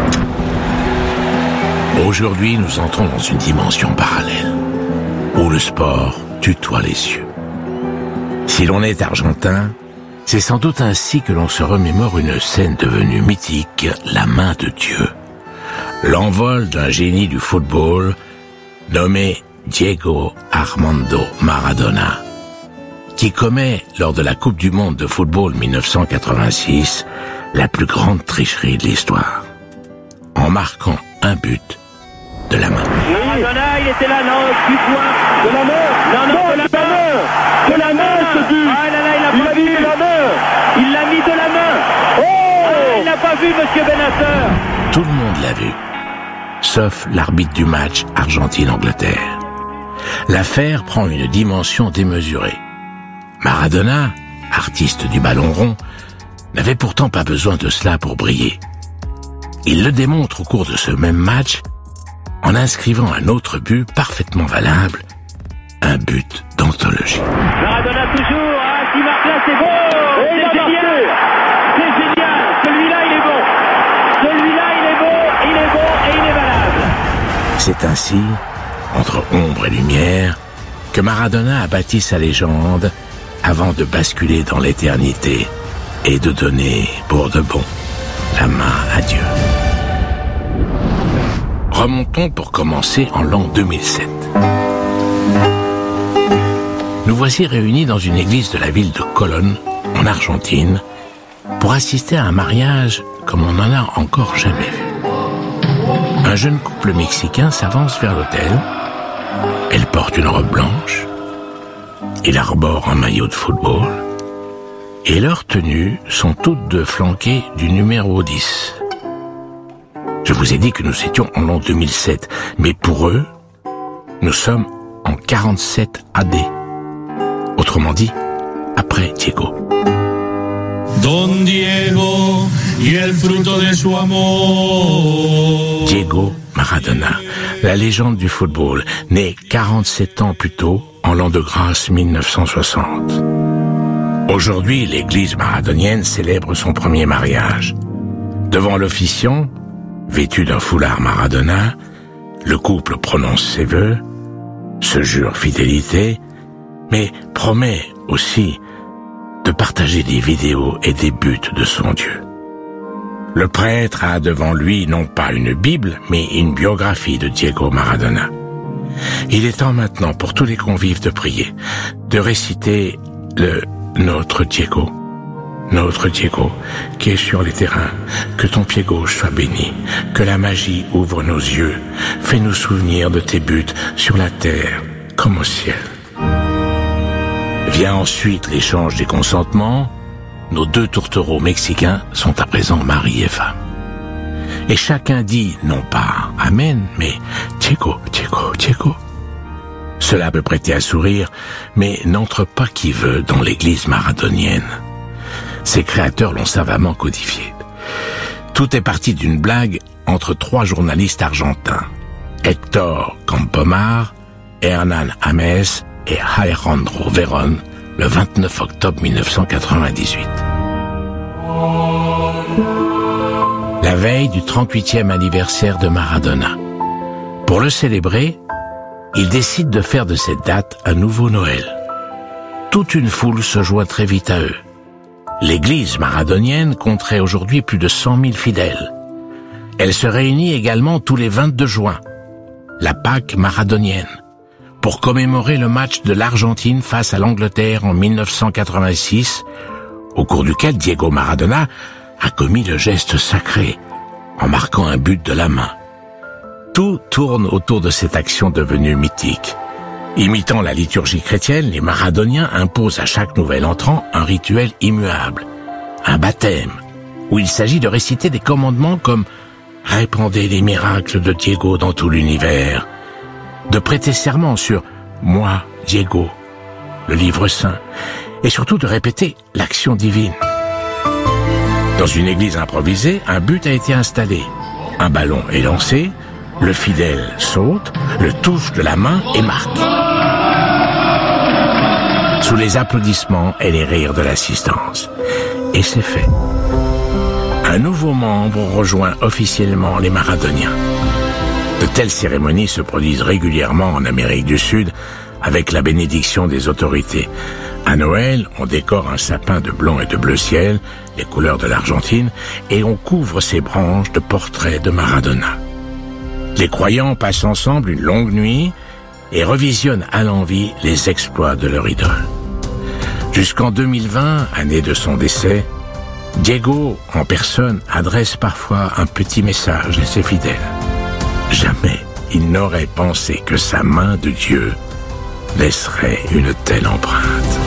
Aujourd'hui, nous entrons dans une dimension parallèle, où le sport tutoie les cieux. Si l'on est argentin, c'est sans doute ainsi que l'on se remémore une scène devenue mythique, la main de Dieu. L'envol d'un génie du football nommé Diego Armando Maradona, qui commet, lors de la Coupe du Monde de football 1986, la plus grande tricherie de l'histoire, en marquant un but de la main. Maradona, il était là, non, du point. De la main. Non, de la main. De la main, ce but. Ah là là, il a pas vu. De la main. Il l'a mis de la main. Oh, ah, il n'a pas vu, monsieur Benacer. Tout le monde l'a vu, sauf l'arbitre du match Argentine-Angleterre. L'affaire prend une dimension démesurée. Maradona, artiste du ballon rond, n'avait pourtant pas besoin de cela pour briller. Il le démontre au cours de ce même match en inscrivant un autre but parfaitement valable, un but d'anthologie. Maradona toujours, ah, qui marque là, c'est bon, c'est génial, c'est génial, celui-là il est bon, celui-là il est bon et il est valable. C'est ainsi, entre ombre et lumière, que Maradona a bâti sa légende avant de basculer dans l'éternité et de donner, pour de bon, la main à Dieu. Remontons pour commencer en l'an 2007. Nous voici réunis dans une église de la ville de Colón, en Argentine, pour assister à un mariage comme on n'en a encore jamais vu. Un jeune couple mexicain s'avance vers l'autel. Elle porte une robe blanche. Il arbore un maillot de football. Et leurs tenues sont toutes deux flanquées du numéro 10. Je vous ai dit que nous étions en l'an 2007, mais pour eux, nous sommes en 47 AD. Autrement dit, après Diego. Don Diego y el fruto de su amor. Diego Maradona, la légende du football, né 47 ans plus tôt, en l'an de grâce 1960. Aujourd'hui, l'église maradonienne célèbre son premier mariage. Devant l'officiant, vêtu d'un foulard Maradona, le couple prononce ses vœux, se jure fidélité, mais promet aussi de partager des vidéos et des buts de son Dieu. Le prêtre a devant lui non pas une Bible, mais une biographie de Diego Maradona. Il est temps maintenant pour tous les convives de prier, de réciter le Notre Diego, qui est sur les terrains, que ton pied gauche soit béni, que la magie ouvre nos yeux, fais-nous souvenir de tes buts sur la terre comme au ciel. Vient ensuite l'échange des consentements. Nos deux tourtereaux mexicains sont à présent mari et femme. Et chacun dit non pas Amen, mais Diego. Cela peut prêter à sourire, mais n'entre pas qui veut dans l'église maradonienne. Ses créateurs l'ont savamment codifié. Tout est parti d'une blague entre 3 journalistes argentins, Héctor Campomar, Hernán Ames et Alejandro Verón, le 29 octobre 1998. La veille du 38e anniversaire de Maradona. Pour le célébrer, il décide de faire de cette date un nouveau Noël. Toute une foule se joint très vite à eux. L'église maradonienne compterait aujourd'hui plus de 100 000 fidèles. Elle se réunit également tous les 22 juin, la Pâque maradonienne, pour commémorer le match de l'Argentine face à l'Angleterre en 1986, au cours duquel Diego Maradona a commis le geste sacré, en marquant un but de la main. Tout tourne autour de cette action devenue mythique. Imitant la liturgie chrétienne, les maradoniens imposent à chaque nouvel entrant un rituel immuable, un baptême, où il s'agit de réciter des commandements comme « Répandez les miracles de Diego dans tout l'univers », de prêter serment sur « Moi, Diego », le livre saint, et surtout de répéter l'action divine. Dans une église improvisée, un but a été installé, un ballon est lancé, le fidèle saute, le touche de la main et marque. Sous les applaudissements et les rires de l'assistance. Et c'est fait. Un nouveau membre rejoint officiellement les Maradoniens. De telles cérémonies se produisent régulièrement en Amérique du Sud avec la bénédiction des autorités. À Noël, on décore un sapin de blanc et de bleu ciel, les couleurs de l'Argentine, et on couvre ses branches de portraits de Maradona. Les croyants passent ensemble une longue nuit et revisionnent à l'envi les exploits de leur idole. Jusqu'en 2020, année de son décès, Diego, en personne, adresse parfois un petit message à ses fidèles. Jamais il n'aurait pensé que sa main de Dieu laisserait une telle empreinte.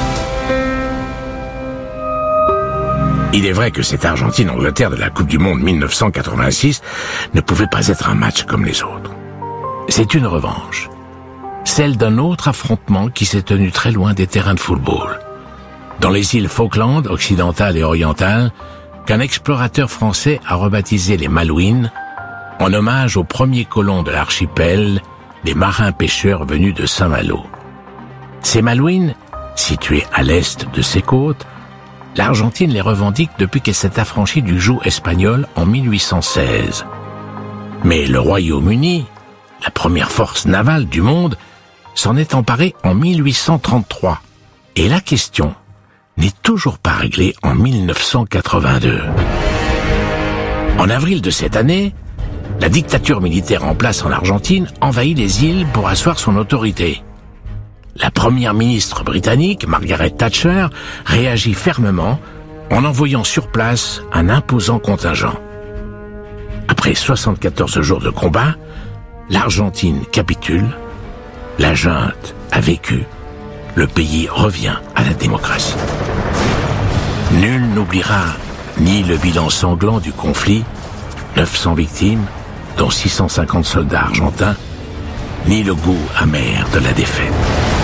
Il est vrai que cette Argentine-Angleterre de la Coupe du Monde 1986 ne pouvait pas être un match comme les autres. C'est une revanche, celle d'un autre affrontement qui s'est tenu très loin des terrains de football. Dans les îles Falkland, occidentales et orientales, qu'un explorateur français a rebaptisé les Malouines, en hommage aux premiers colons de l'archipel, les marins-pêcheurs venus de Saint-Malo. Ces Malouines, situées à l'est de ses côtes, l'Argentine les revendique depuis qu'elle s'est affranchie du joug espagnol en 1816. Mais le Royaume-Uni, la première force navale du monde, s'en est emparé en 1833. Et la question n'est toujours pas réglée en 1982. En avril de cette année, la dictature militaire en place en Argentine envahit les îles pour asseoir son autorité. La première ministre britannique, Margaret Thatcher, réagit fermement en envoyant sur place un imposant contingent. Après 74 jours de combat, l'Argentine capitule, la junte a vécu, le pays revient à la démocratie. Nul n'oubliera ni le bilan sanglant du conflit, 900 victimes, dont 650 soldats argentins, ni le goût amer de la défaite.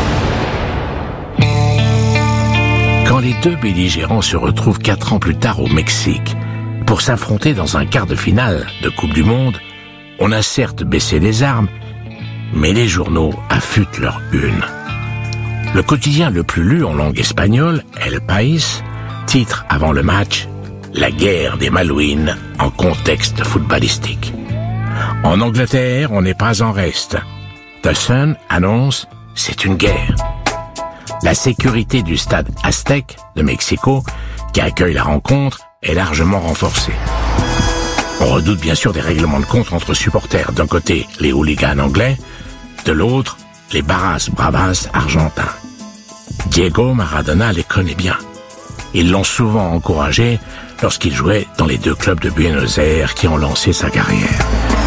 Quand les deux belligérants se retrouvent 4 ans plus tard au Mexique pour s'affronter dans un quart de finale de Coupe du Monde, on a certes baissé les armes, mais les journaux affûtent leur une. Le quotidien le plus lu en langue espagnole, El País, titre avant le match « La guerre des Malouines en contexte footballistique ». En Angleterre, on n'est pas en reste. The Sun annonce « C'est une guerre ». La sécurité du stade Aztec de Mexico, qui accueille la rencontre, est largement renforcée. On redoute bien sûr des règlements de compte entre supporters. D'un côté, les hooligans anglais, de l'autre, les barras bravas argentins. Diego Maradona les connaît bien. Ils l'ont souvent encouragé lorsqu'il jouait dans les 2 clubs de Buenos Aires qui ont lancé sa carrière.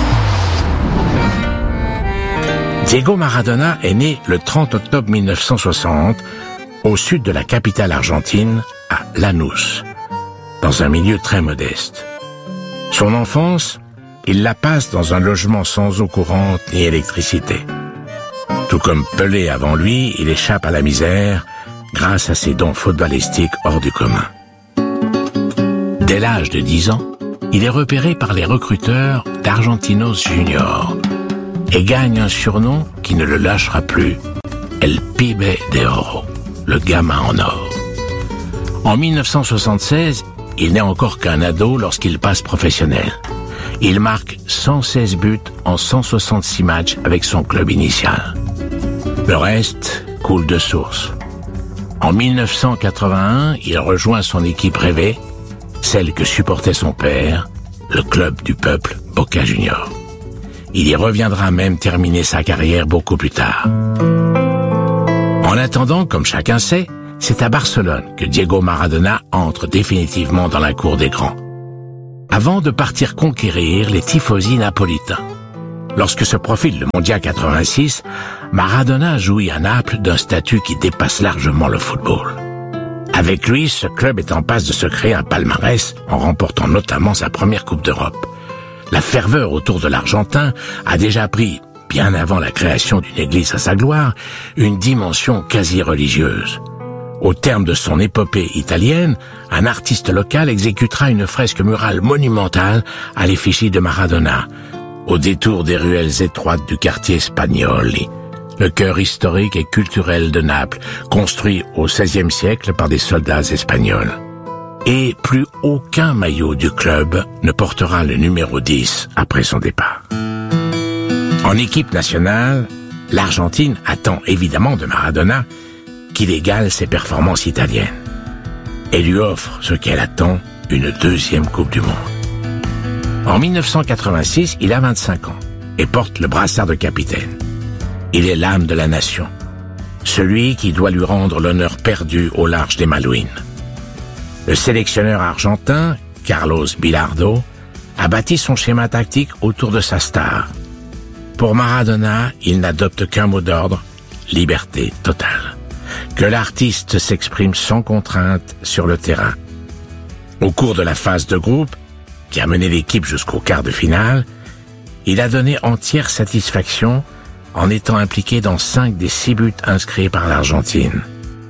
Diego Maradona est né le 30 octobre 1960 au sud de la capitale argentine, à Lanús, dans un milieu très modeste. Son enfance, il la passe dans un logement sans eau courante ni électricité. Tout comme Pelé avant lui, il échappe à la misère grâce à ses dons footballistiques hors du commun. Dès l'âge de 10 ans, il est repéré par les recruteurs d'Argentinos Junior et gagne un surnom qui ne le lâchera plus, El Pibe de Oro, le gamin en or. En 1976, il n'est encore qu'un ado lorsqu'il passe professionnel. Il marque 116 buts en 166 matchs avec son club initial. Le reste coule de source. En 1981, il rejoint son équipe rêvée, celle que supportait son père, le club du peuple Boca Juniors. Il y reviendra même terminer sa carrière beaucoup plus tard. En attendant, comme chacun sait, c'est à Barcelone que Diego Maradona entre définitivement dans la cour des grands. Avant de partir conquérir les tifosi napolitains. Lorsque se profile le Mondial 86, Maradona jouit à Naples d'un statut qui dépasse largement le football. Avec lui, ce club est en passe de se créer un palmarès en remportant notamment sa première Coupe d'Europe. La ferveur autour de l'Argentin a déjà pris, bien avant la création d'une église à sa gloire, une dimension quasi religieuse. Au terme de son épopée italienne, un artiste local exécutera une fresque murale monumentale à l'effigie de Maradona, au détour des ruelles étroites du quartier Spagnoli, le cœur historique et culturel de Naples, construit au XVIe siècle par des soldats espagnols. Et plus aucun maillot du club ne portera le numéro 10 après son départ. En équipe nationale, l'Argentine attend évidemment de Maradona qu'il égale ses performances italiennes et lui offre ce qu'elle attend, une deuxième Coupe du Monde. En 1986, il a 25 ans et porte le brassard de capitaine. Il est l'âme de la nation, celui qui doit lui rendre l'honneur perdu au large des Malouines. Le sélectionneur argentin, Carlos Bilardo, a bâti son schéma tactique autour de sa star. Pour Maradona, il n'adopte qu'un mot d'ordre, liberté totale. Que l'artiste s'exprime sans contrainte sur le terrain. Au cours de la phase de groupe, qui a mené l'équipe jusqu'au quart de finale, il a donné entière satisfaction en étant impliqué dans 5 des 6 buts inscrits par l'Argentine.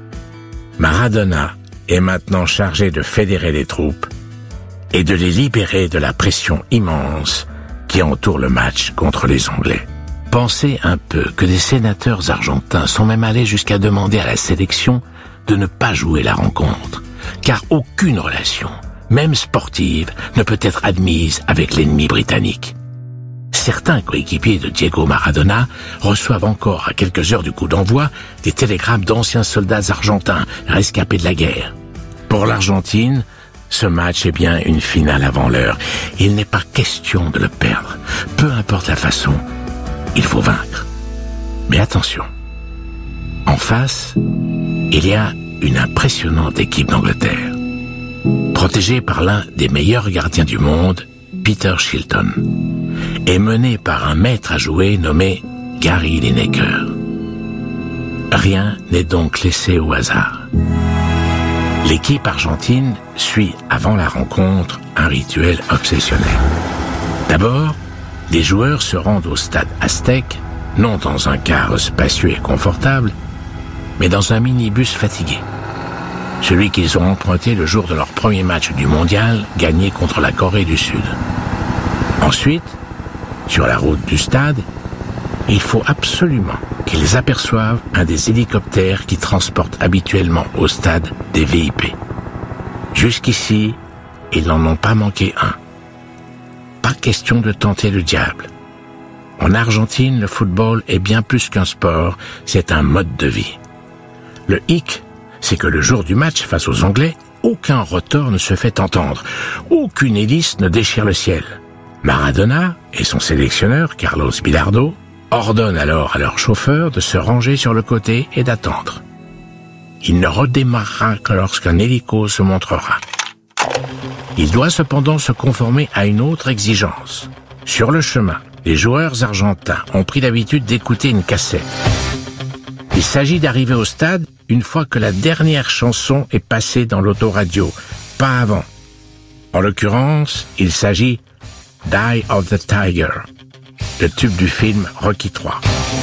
Maradona est maintenant chargé de fédérer les troupes et de les libérer de la pression immense qui entoure le match contre les Anglais. Pensez un peu que des sénateurs argentins sont même allés jusqu'à demander à la sélection de ne pas jouer la rencontre, car aucune relation, même sportive, ne peut être admise avec l'ennemi britannique. Certains coéquipiers de Diego Maradona reçoivent encore à quelques heures du coup d'envoi des télégrammes d'anciens soldats argentins rescapés de la guerre. Pour l'Argentine, ce match est bien une finale avant l'heure. Il n'est pas question de le perdre. Peu importe la façon, il faut vaincre. Mais attention, en face, il y a une impressionnante équipe d'Angleterre, protégée par l'un des meilleurs gardiens du monde, Peter Shilton, et menée par un maître à jouer nommé Gary Lineker. Rien n'est donc laissé au hasard. L'équipe argentine suit avant la rencontre un rituel obsessionnel. D'abord, les joueurs se rendent au stade Aztec, non dans un car spacieux et confortable, mais dans un minibus fatigué. Celui qu'ils ont emprunté le jour de leur premier match du mondial, gagné contre la Corée du Sud. Ensuite, sur la route du stade, il faut absolument qu'ils aperçoivent un des hélicoptères qui transportent habituellement au stade des VIP. Jusqu'ici, ils n'en ont pas manqué un. Pas question de tenter le diable. En Argentine, le football est bien plus qu'un sport, c'est un mode de vie. Le hic, c'est que le jour du match face aux Anglais, aucun rotor ne se fait entendre, aucune hélice ne déchire le ciel. Maradona et son sélectionneur, Carlos Bilardo, ordonnent alors à leur chauffeur de se ranger sur le côté et d'attendre. Il ne redémarrera que lorsqu'un hélico se montrera. Il doit cependant se conformer à une autre exigence. Sur le chemin, les joueurs argentins ont pris l'habitude d'écouter une cassette. Il s'agit d'arriver au stade une fois que la dernière chanson est passée dans l'autoradio, pas avant. En l'occurrence, il s'agit d'Eye of the Tiger, le tube du film Rocky III.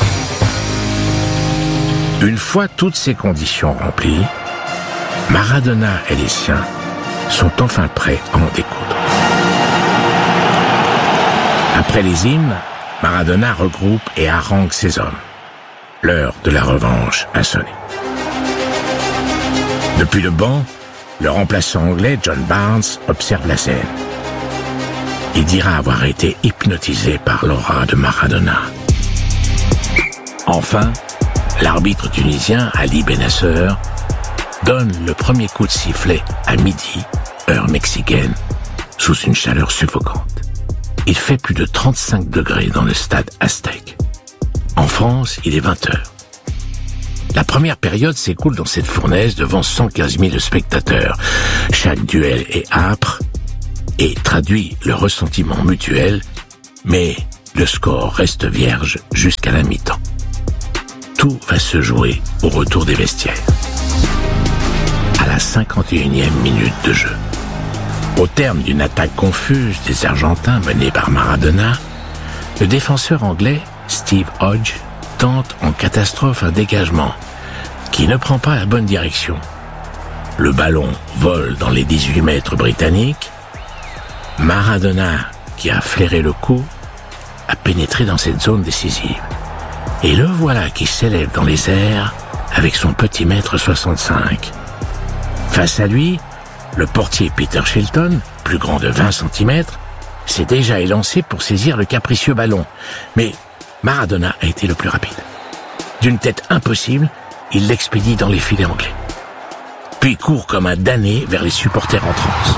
Une fois toutes ces conditions remplies, Maradona et les siens sont enfin prêts à en découdre. Après les hymnes, Maradona regroupe et harangue ses hommes. L'heure de la revanche a sonné. Depuis le banc, le remplaçant anglais John Barnes observe la scène. Il dira avoir été hypnotisé par l'aura de Maradona. Enfin, l'arbitre tunisien Ali Benasser donne le premier coup de sifflet à midi, heure mexicaine, sous une chaleur suffocante. Il fait plus de 35 degrés dans le stade Aztec. En France, il est 20h. La première période s'écoule dans cette fournaise devant 115 000 spectateurs. Chaque duel est âpre et traduit le ressentiment mutuel, mais le score reste vierge jusqu'à la mi-temps. Tout va se jouer au retour des vestiaires. À la 51e minute de jeu. Au terme d'une attaque confuse des Argentins menée par Maradona, le défenseur anglais Steve Hodge tente en catastrophe un dégagement qui ne prend pas la bonne direction. Le ballon vole dans les 18 mètres britanniques. Maradona, qui a flairé le coup, a pénétré dans cette zone décisive. Et le voilà qui s'élève dans les airs avec son petit mètre 65. Face à lui, le portier Peter Shilton, plus grand de 20 cm, s'est déjà élancé pour saisir le capricieux ballon. Mais Maradona a été le plus rapide. D'une tête impossible, il l'expédie dans les filets anglais. Puis court comme un damné vers les supporters en transe.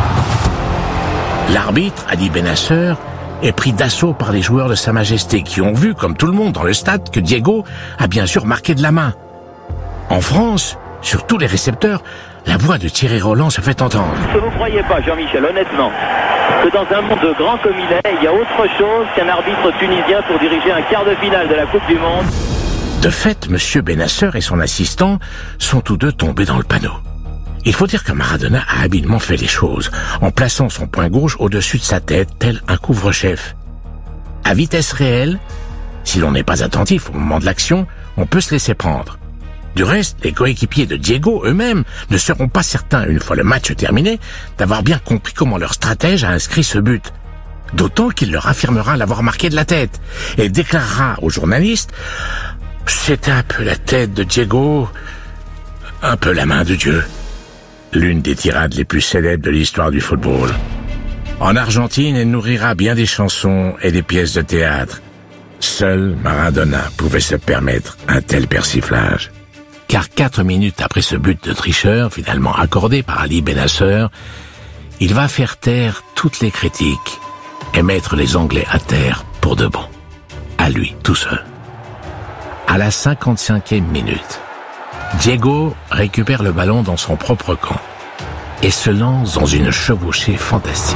L'arbitre, Ali Benasser, est pris d'assaut par les joueurs de Sa Majesté qui ont vu, comme tout le monde dans le stade, que Diego a bien sûr marqué de la main. En France, sur tous les récepteurs, la voix de Thierry Roland se fait entendre. Est-ce que vous ne croyez pas, Jean-Michel, honnêtement, que dans un monde grand comme il est, il y a autre chose qu'un arbitre tunisien pour diriger un quart de finale de la Coupe du Monde? De fait, M. Benasser et son assistant sont tous deux tombés dans le panneau. Il faut dire que Maradona a habilement fait les choses, en plaçant son poing gauche au-dessus de sa tête, tel un couvre-chef. À vitesse réelle, si l'on n'est pas attentif au moment de l'action, on peut se laisser prendre. Du reste, les coéquipiers de Diego eux-mêmes ne seront pas certains, une fois le match terminé, d'avoir bien compris comment leur stratège a inscrit ce but. D'autant qu'il leur affirmera l'avoir marqué de la tête et déclarera aux journalistes « C'était un peu la tête de Diego, un peu la main de Dieu ». L'une des tirades les plus célèbres de l'histoire du football. En Argentine, elle nourrira bien des chansons et des pièces de théâtre. Seul Maradona pouvait se permettre un tel persiflage. Car 4 minutes après ce but de tricheur, finalement accordé par Ali Benasser, il va faire taire toutes les critiques et mettre les Anglais à terre pour de bon. À lui, tout seul. À la 55e minute, Diego récupère le ballon dans son propre camp et se lance dans une chevauchée fantastique.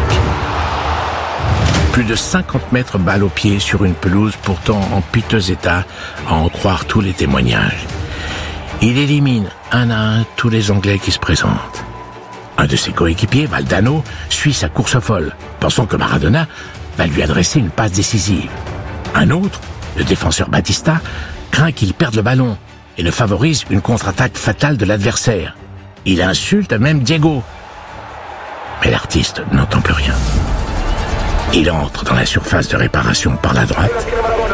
Plus de 50 mètres balle au pied sur une pelouse pourtant en piteux état, à en croire tous les témoignages. Il élimine un à un tous les Anglais qui se présentent. Un de ses coéquipiers, Valdano, suit sa course folle, pensant que Maradona va lui adresser une passe décisive. Un autre, le défenseur Batista, craint qu'il perde le ballon et ne favorise une contre-attaque fatale de l'adversaire. Il insulte même Diego. Mais l'artiste n'entend plus rien. Il entre dans la surface de réparation par la droite,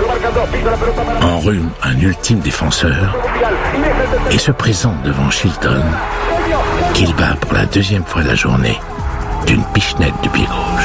enrhume un ultime défenseur et se présente devant Shilton, qu'il bat pour la 2e fois de la journée d'une pichenette du pied gauche.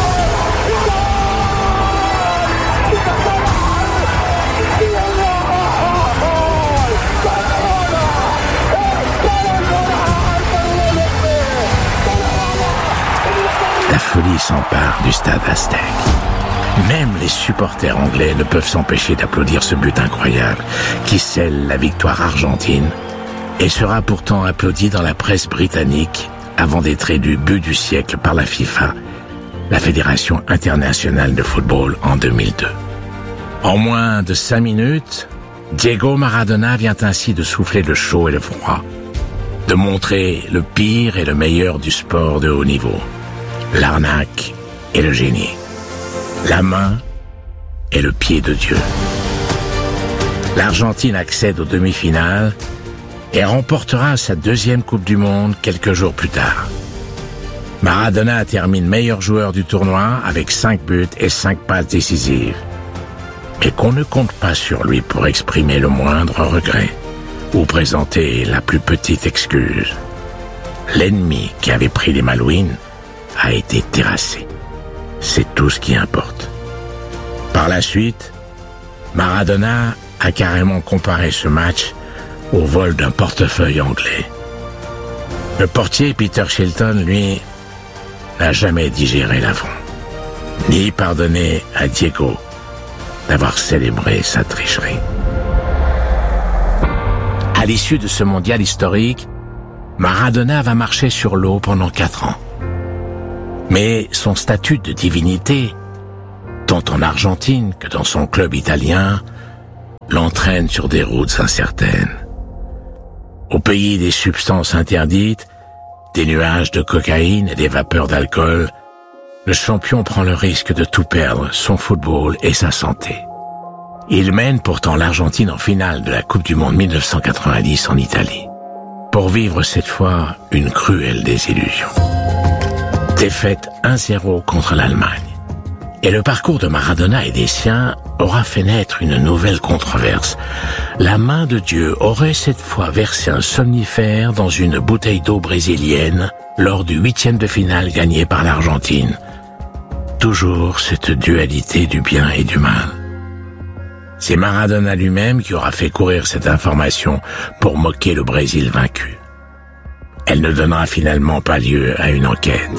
La folie s'empare du stade Aztec. Même les supporters anglais ne peuvent s'empêcher d'applaudir ce but incroyable qui scelle la victoire argentine et sera pourtant applaudi dans la presse britannique avant d'être élu but du siècle par la FIFA, la Fédération internationale de football, en 2002. En moins de 5 minutes, Diego Maradona vient ainsi de souffler le chaud et le froid, de montrer le pire et le meilleur du sport de haut niveau, l'arnaque et le génie, la main et le pied de Dieu. L'Argentine accède aux demi-finales et remportera sa 2e Coupe du Monde quelques jours plus tard. Maradona termine meilleur joueur du tournoi avec 5 buts et 5 passes décisives. Mais qu'on ne compte pas sur lui pour exprimer le moindre regret ou présenter la plus petite excuse. L'ennemi qui avait pris les Malouines a été terrassé. C'est tout ce qui importe. Par la suite, Maradona a carrément comparé ce match au vol d'un portefeuille anglais. Le portier Peter Shilton, lui, n'a jamais digéré l'affront, ni pardonné à Diego d'avoir célébré sa tricherie. À l'issue de ce mondial historique, Maradona va marcher sur l'eau pendant 4 ans. Mais son statut de divinité, tant en Argentine que dans son club italien, l'entraîne sur des routes incertaines. Au pays des substances interdites, des nuages de cocaïne et des vapeurs d'alcool, le champion prend le risque de tout perdre, son football et sa santé. Il mène pourtant l'Argentine en finale de la Coupe du Monde 1990 en Italie, pour vivre cette fois une cruelle désillusion. Défaite 1-0 contre l'Allemagne. Et le parcours de Maradona et des siens aura fait naître une nouvelle controverse. La main de Dieu aurait cette fois versé un somnifère dans une bouteille d'eau brésilienne lors du 8e de finale gagné par l'Argentine. Toujours cette dualité du bien et du mal. C'est Maradona lui-même qui aura fait courir cette information pour moquer le Brésil vaincu. Elle ne donnera finalement pas lieu à une enquête.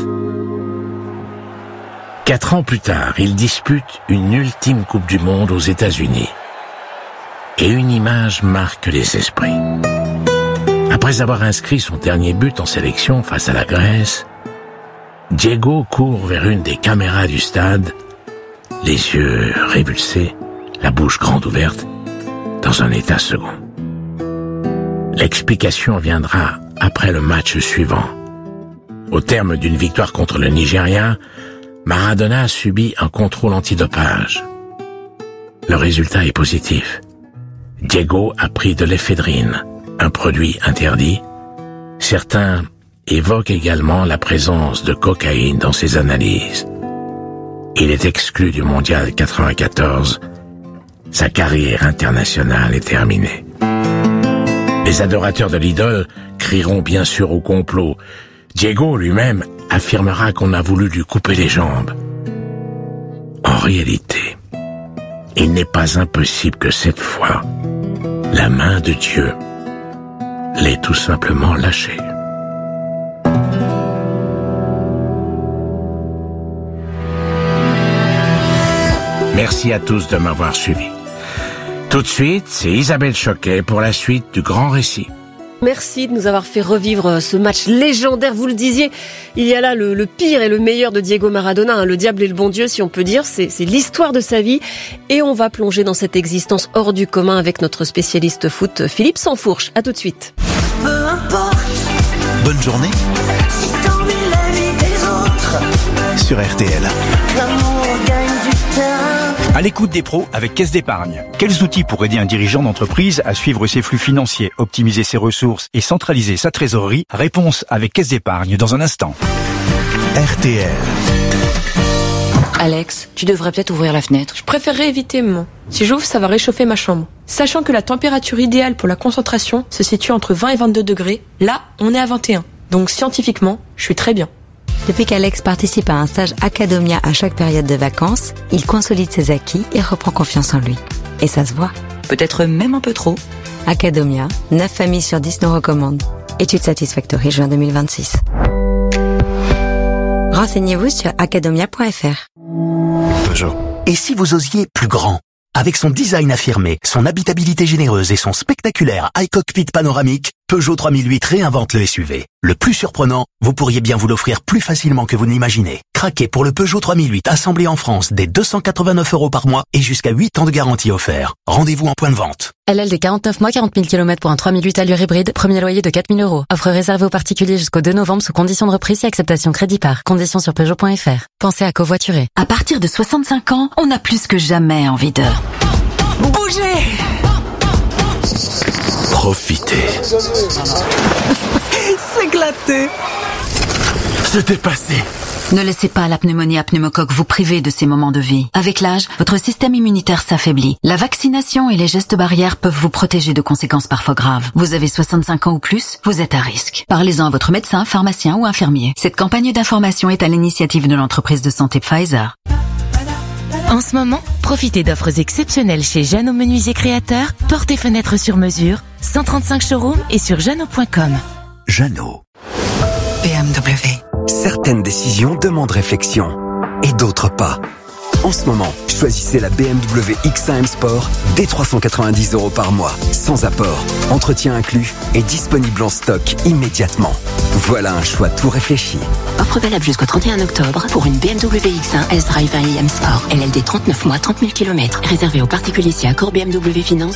4 ans plus tard, il dispute une ultime Coupe du Monde aux États-Unis. Et une image marque les esprits. Après avoir inscrit son dernier but en sélection face à la Grèce, Diego court vers une des caméras du stade, les yeux révulsés, la bouche grande ouverte, dans un état second. L'explication viendra après le match suivant. Au terme d'une victoire contre le Nigeria, Maradona a subi un contrôle antidopage. Le résultat est positif. Diego a pris de l'éphédrine, un produit interdit. Certains évoquent également la présence de cocaïne dans ses analyses. Il est exclu du mondial 94. Sa carrière internationale est terminée. Les adorateurs de l'idole crieront bien sûr au complot. Diego lui-même affirmera qu'on a voulu lui couper les jambes. En réalité, il n'est pas impossible que cette fois, la main de Dieu l'ait tout simplement lâché. Merci à tous de m'avoir suivi. Tout de suite, c'est Isabelle Choquet pour la suite du grand récit. Merci de nous avoir fait revivre ce match légendaire. Vous le disiez, il y a là le pire et le meilleur de Diego Maradona, le diable et le bon Dieu, si on peut dire. C'est l'histoire de sa vie. Et on va plonger dans cette existence hors du commun avec notre spécialiste foot, Philippe Sansfourche. À tout de suite. Peu importe. Bonne journée. Si t'envies la vie des autres. Sur RTL. L'amour gagne du terrain. À l'écoute des pros avec Caisse d'Épargne. Quels outils pour aider un dirigeant d'entreprise à suivre ses flux financiers, optimiser ses ressources et centraliser sa trésorerie? Réponse avec Caisse d'Épargne dans un instant. RTL. Alex, tu devrais peut-être ouvrir la fenêtre. Je préférerais éviter, maman. Si j'ouvre, ça va réchauffer ma chambre. Sachant que la température idéale pour la concentration se situe entre 20 et 22 degrés, là, on est à 21. Donc scientifiquement, je suis très bien. Depuis qu'Alex participe à un stage Academia à chaque période de vacances, il consolide ses acquis et reprend confiance en lui. Et ça se voit. Peut-être même un peu trop. Academia, 9 familles sur 10 nous recommandent. Étude Satisfactory, juin 2026. Renseignez-vous sur academia.fr. Peugeot. Et si vous osiez plus grand? Avec son design affirmé, son habitabilité généreuse et son spectaculaire iCockpit panoramique, Peugeot 3008 réinvente le SUV. Le plus surprenant, vous pourriez bien vous l'offrir plus facilement que vous ne l'imaginez. Craquez pour le Peugeot 3008 assemblé en France dès 289 € par mois et jusqu'à 8 ans de garantie offert. Rendez-vous en point de vente. LLD 49 mois, 40 000 km pour un 3008 allure hybride, premier loyer de 4 000 €. Offre réservée aux particuliers jusqu'au 2 novembre sous conditions de reprise et acceptation crédit par. Conditions sur Peugeot.fr. Pensez à covoiturer. À partir de 65 ans, on a plus que jamais envie de... Bougez! Profitez. S'éclater. C'était passé. Ne laissez pas la pneumonie à pneumocoque vous priver de ces moments de vie. Avec l'âge, votre système immunitaire s'affaiblit. La vaccination et les gestes barrières peuvent vous protéger de conséquences parfois graves. Vous avez 65 ans ou plus, vous êtes à risque. Parlez-en à votre médecin, pharmacien ou infirmier. Cette campagne d'information est à l'initiative de l'entreprise de santé Pfizer. En ce moment, profitez d'offres exceptionnelles chez Jeannot Menuisier Créateur, portes et fenêtres sur mesure, 135 showrooms et sur jeannot.com. Jeannot. BMW. Certaines décisions demandent réflexion et d'autres pas. En ce moment, choisissez la BMW X1 M Sport dès 390 € par mois, sans apport, entretien inclus et disponible en stock immédiatement. Voilà un choix tout réfléchi. Offre valable jusqu'au 31 octobre pour une BMW X1 S-Drive 1 M Sport. LLD 39 mois, 30 000 km. Réservé aux particuliers si accord BMW Finance.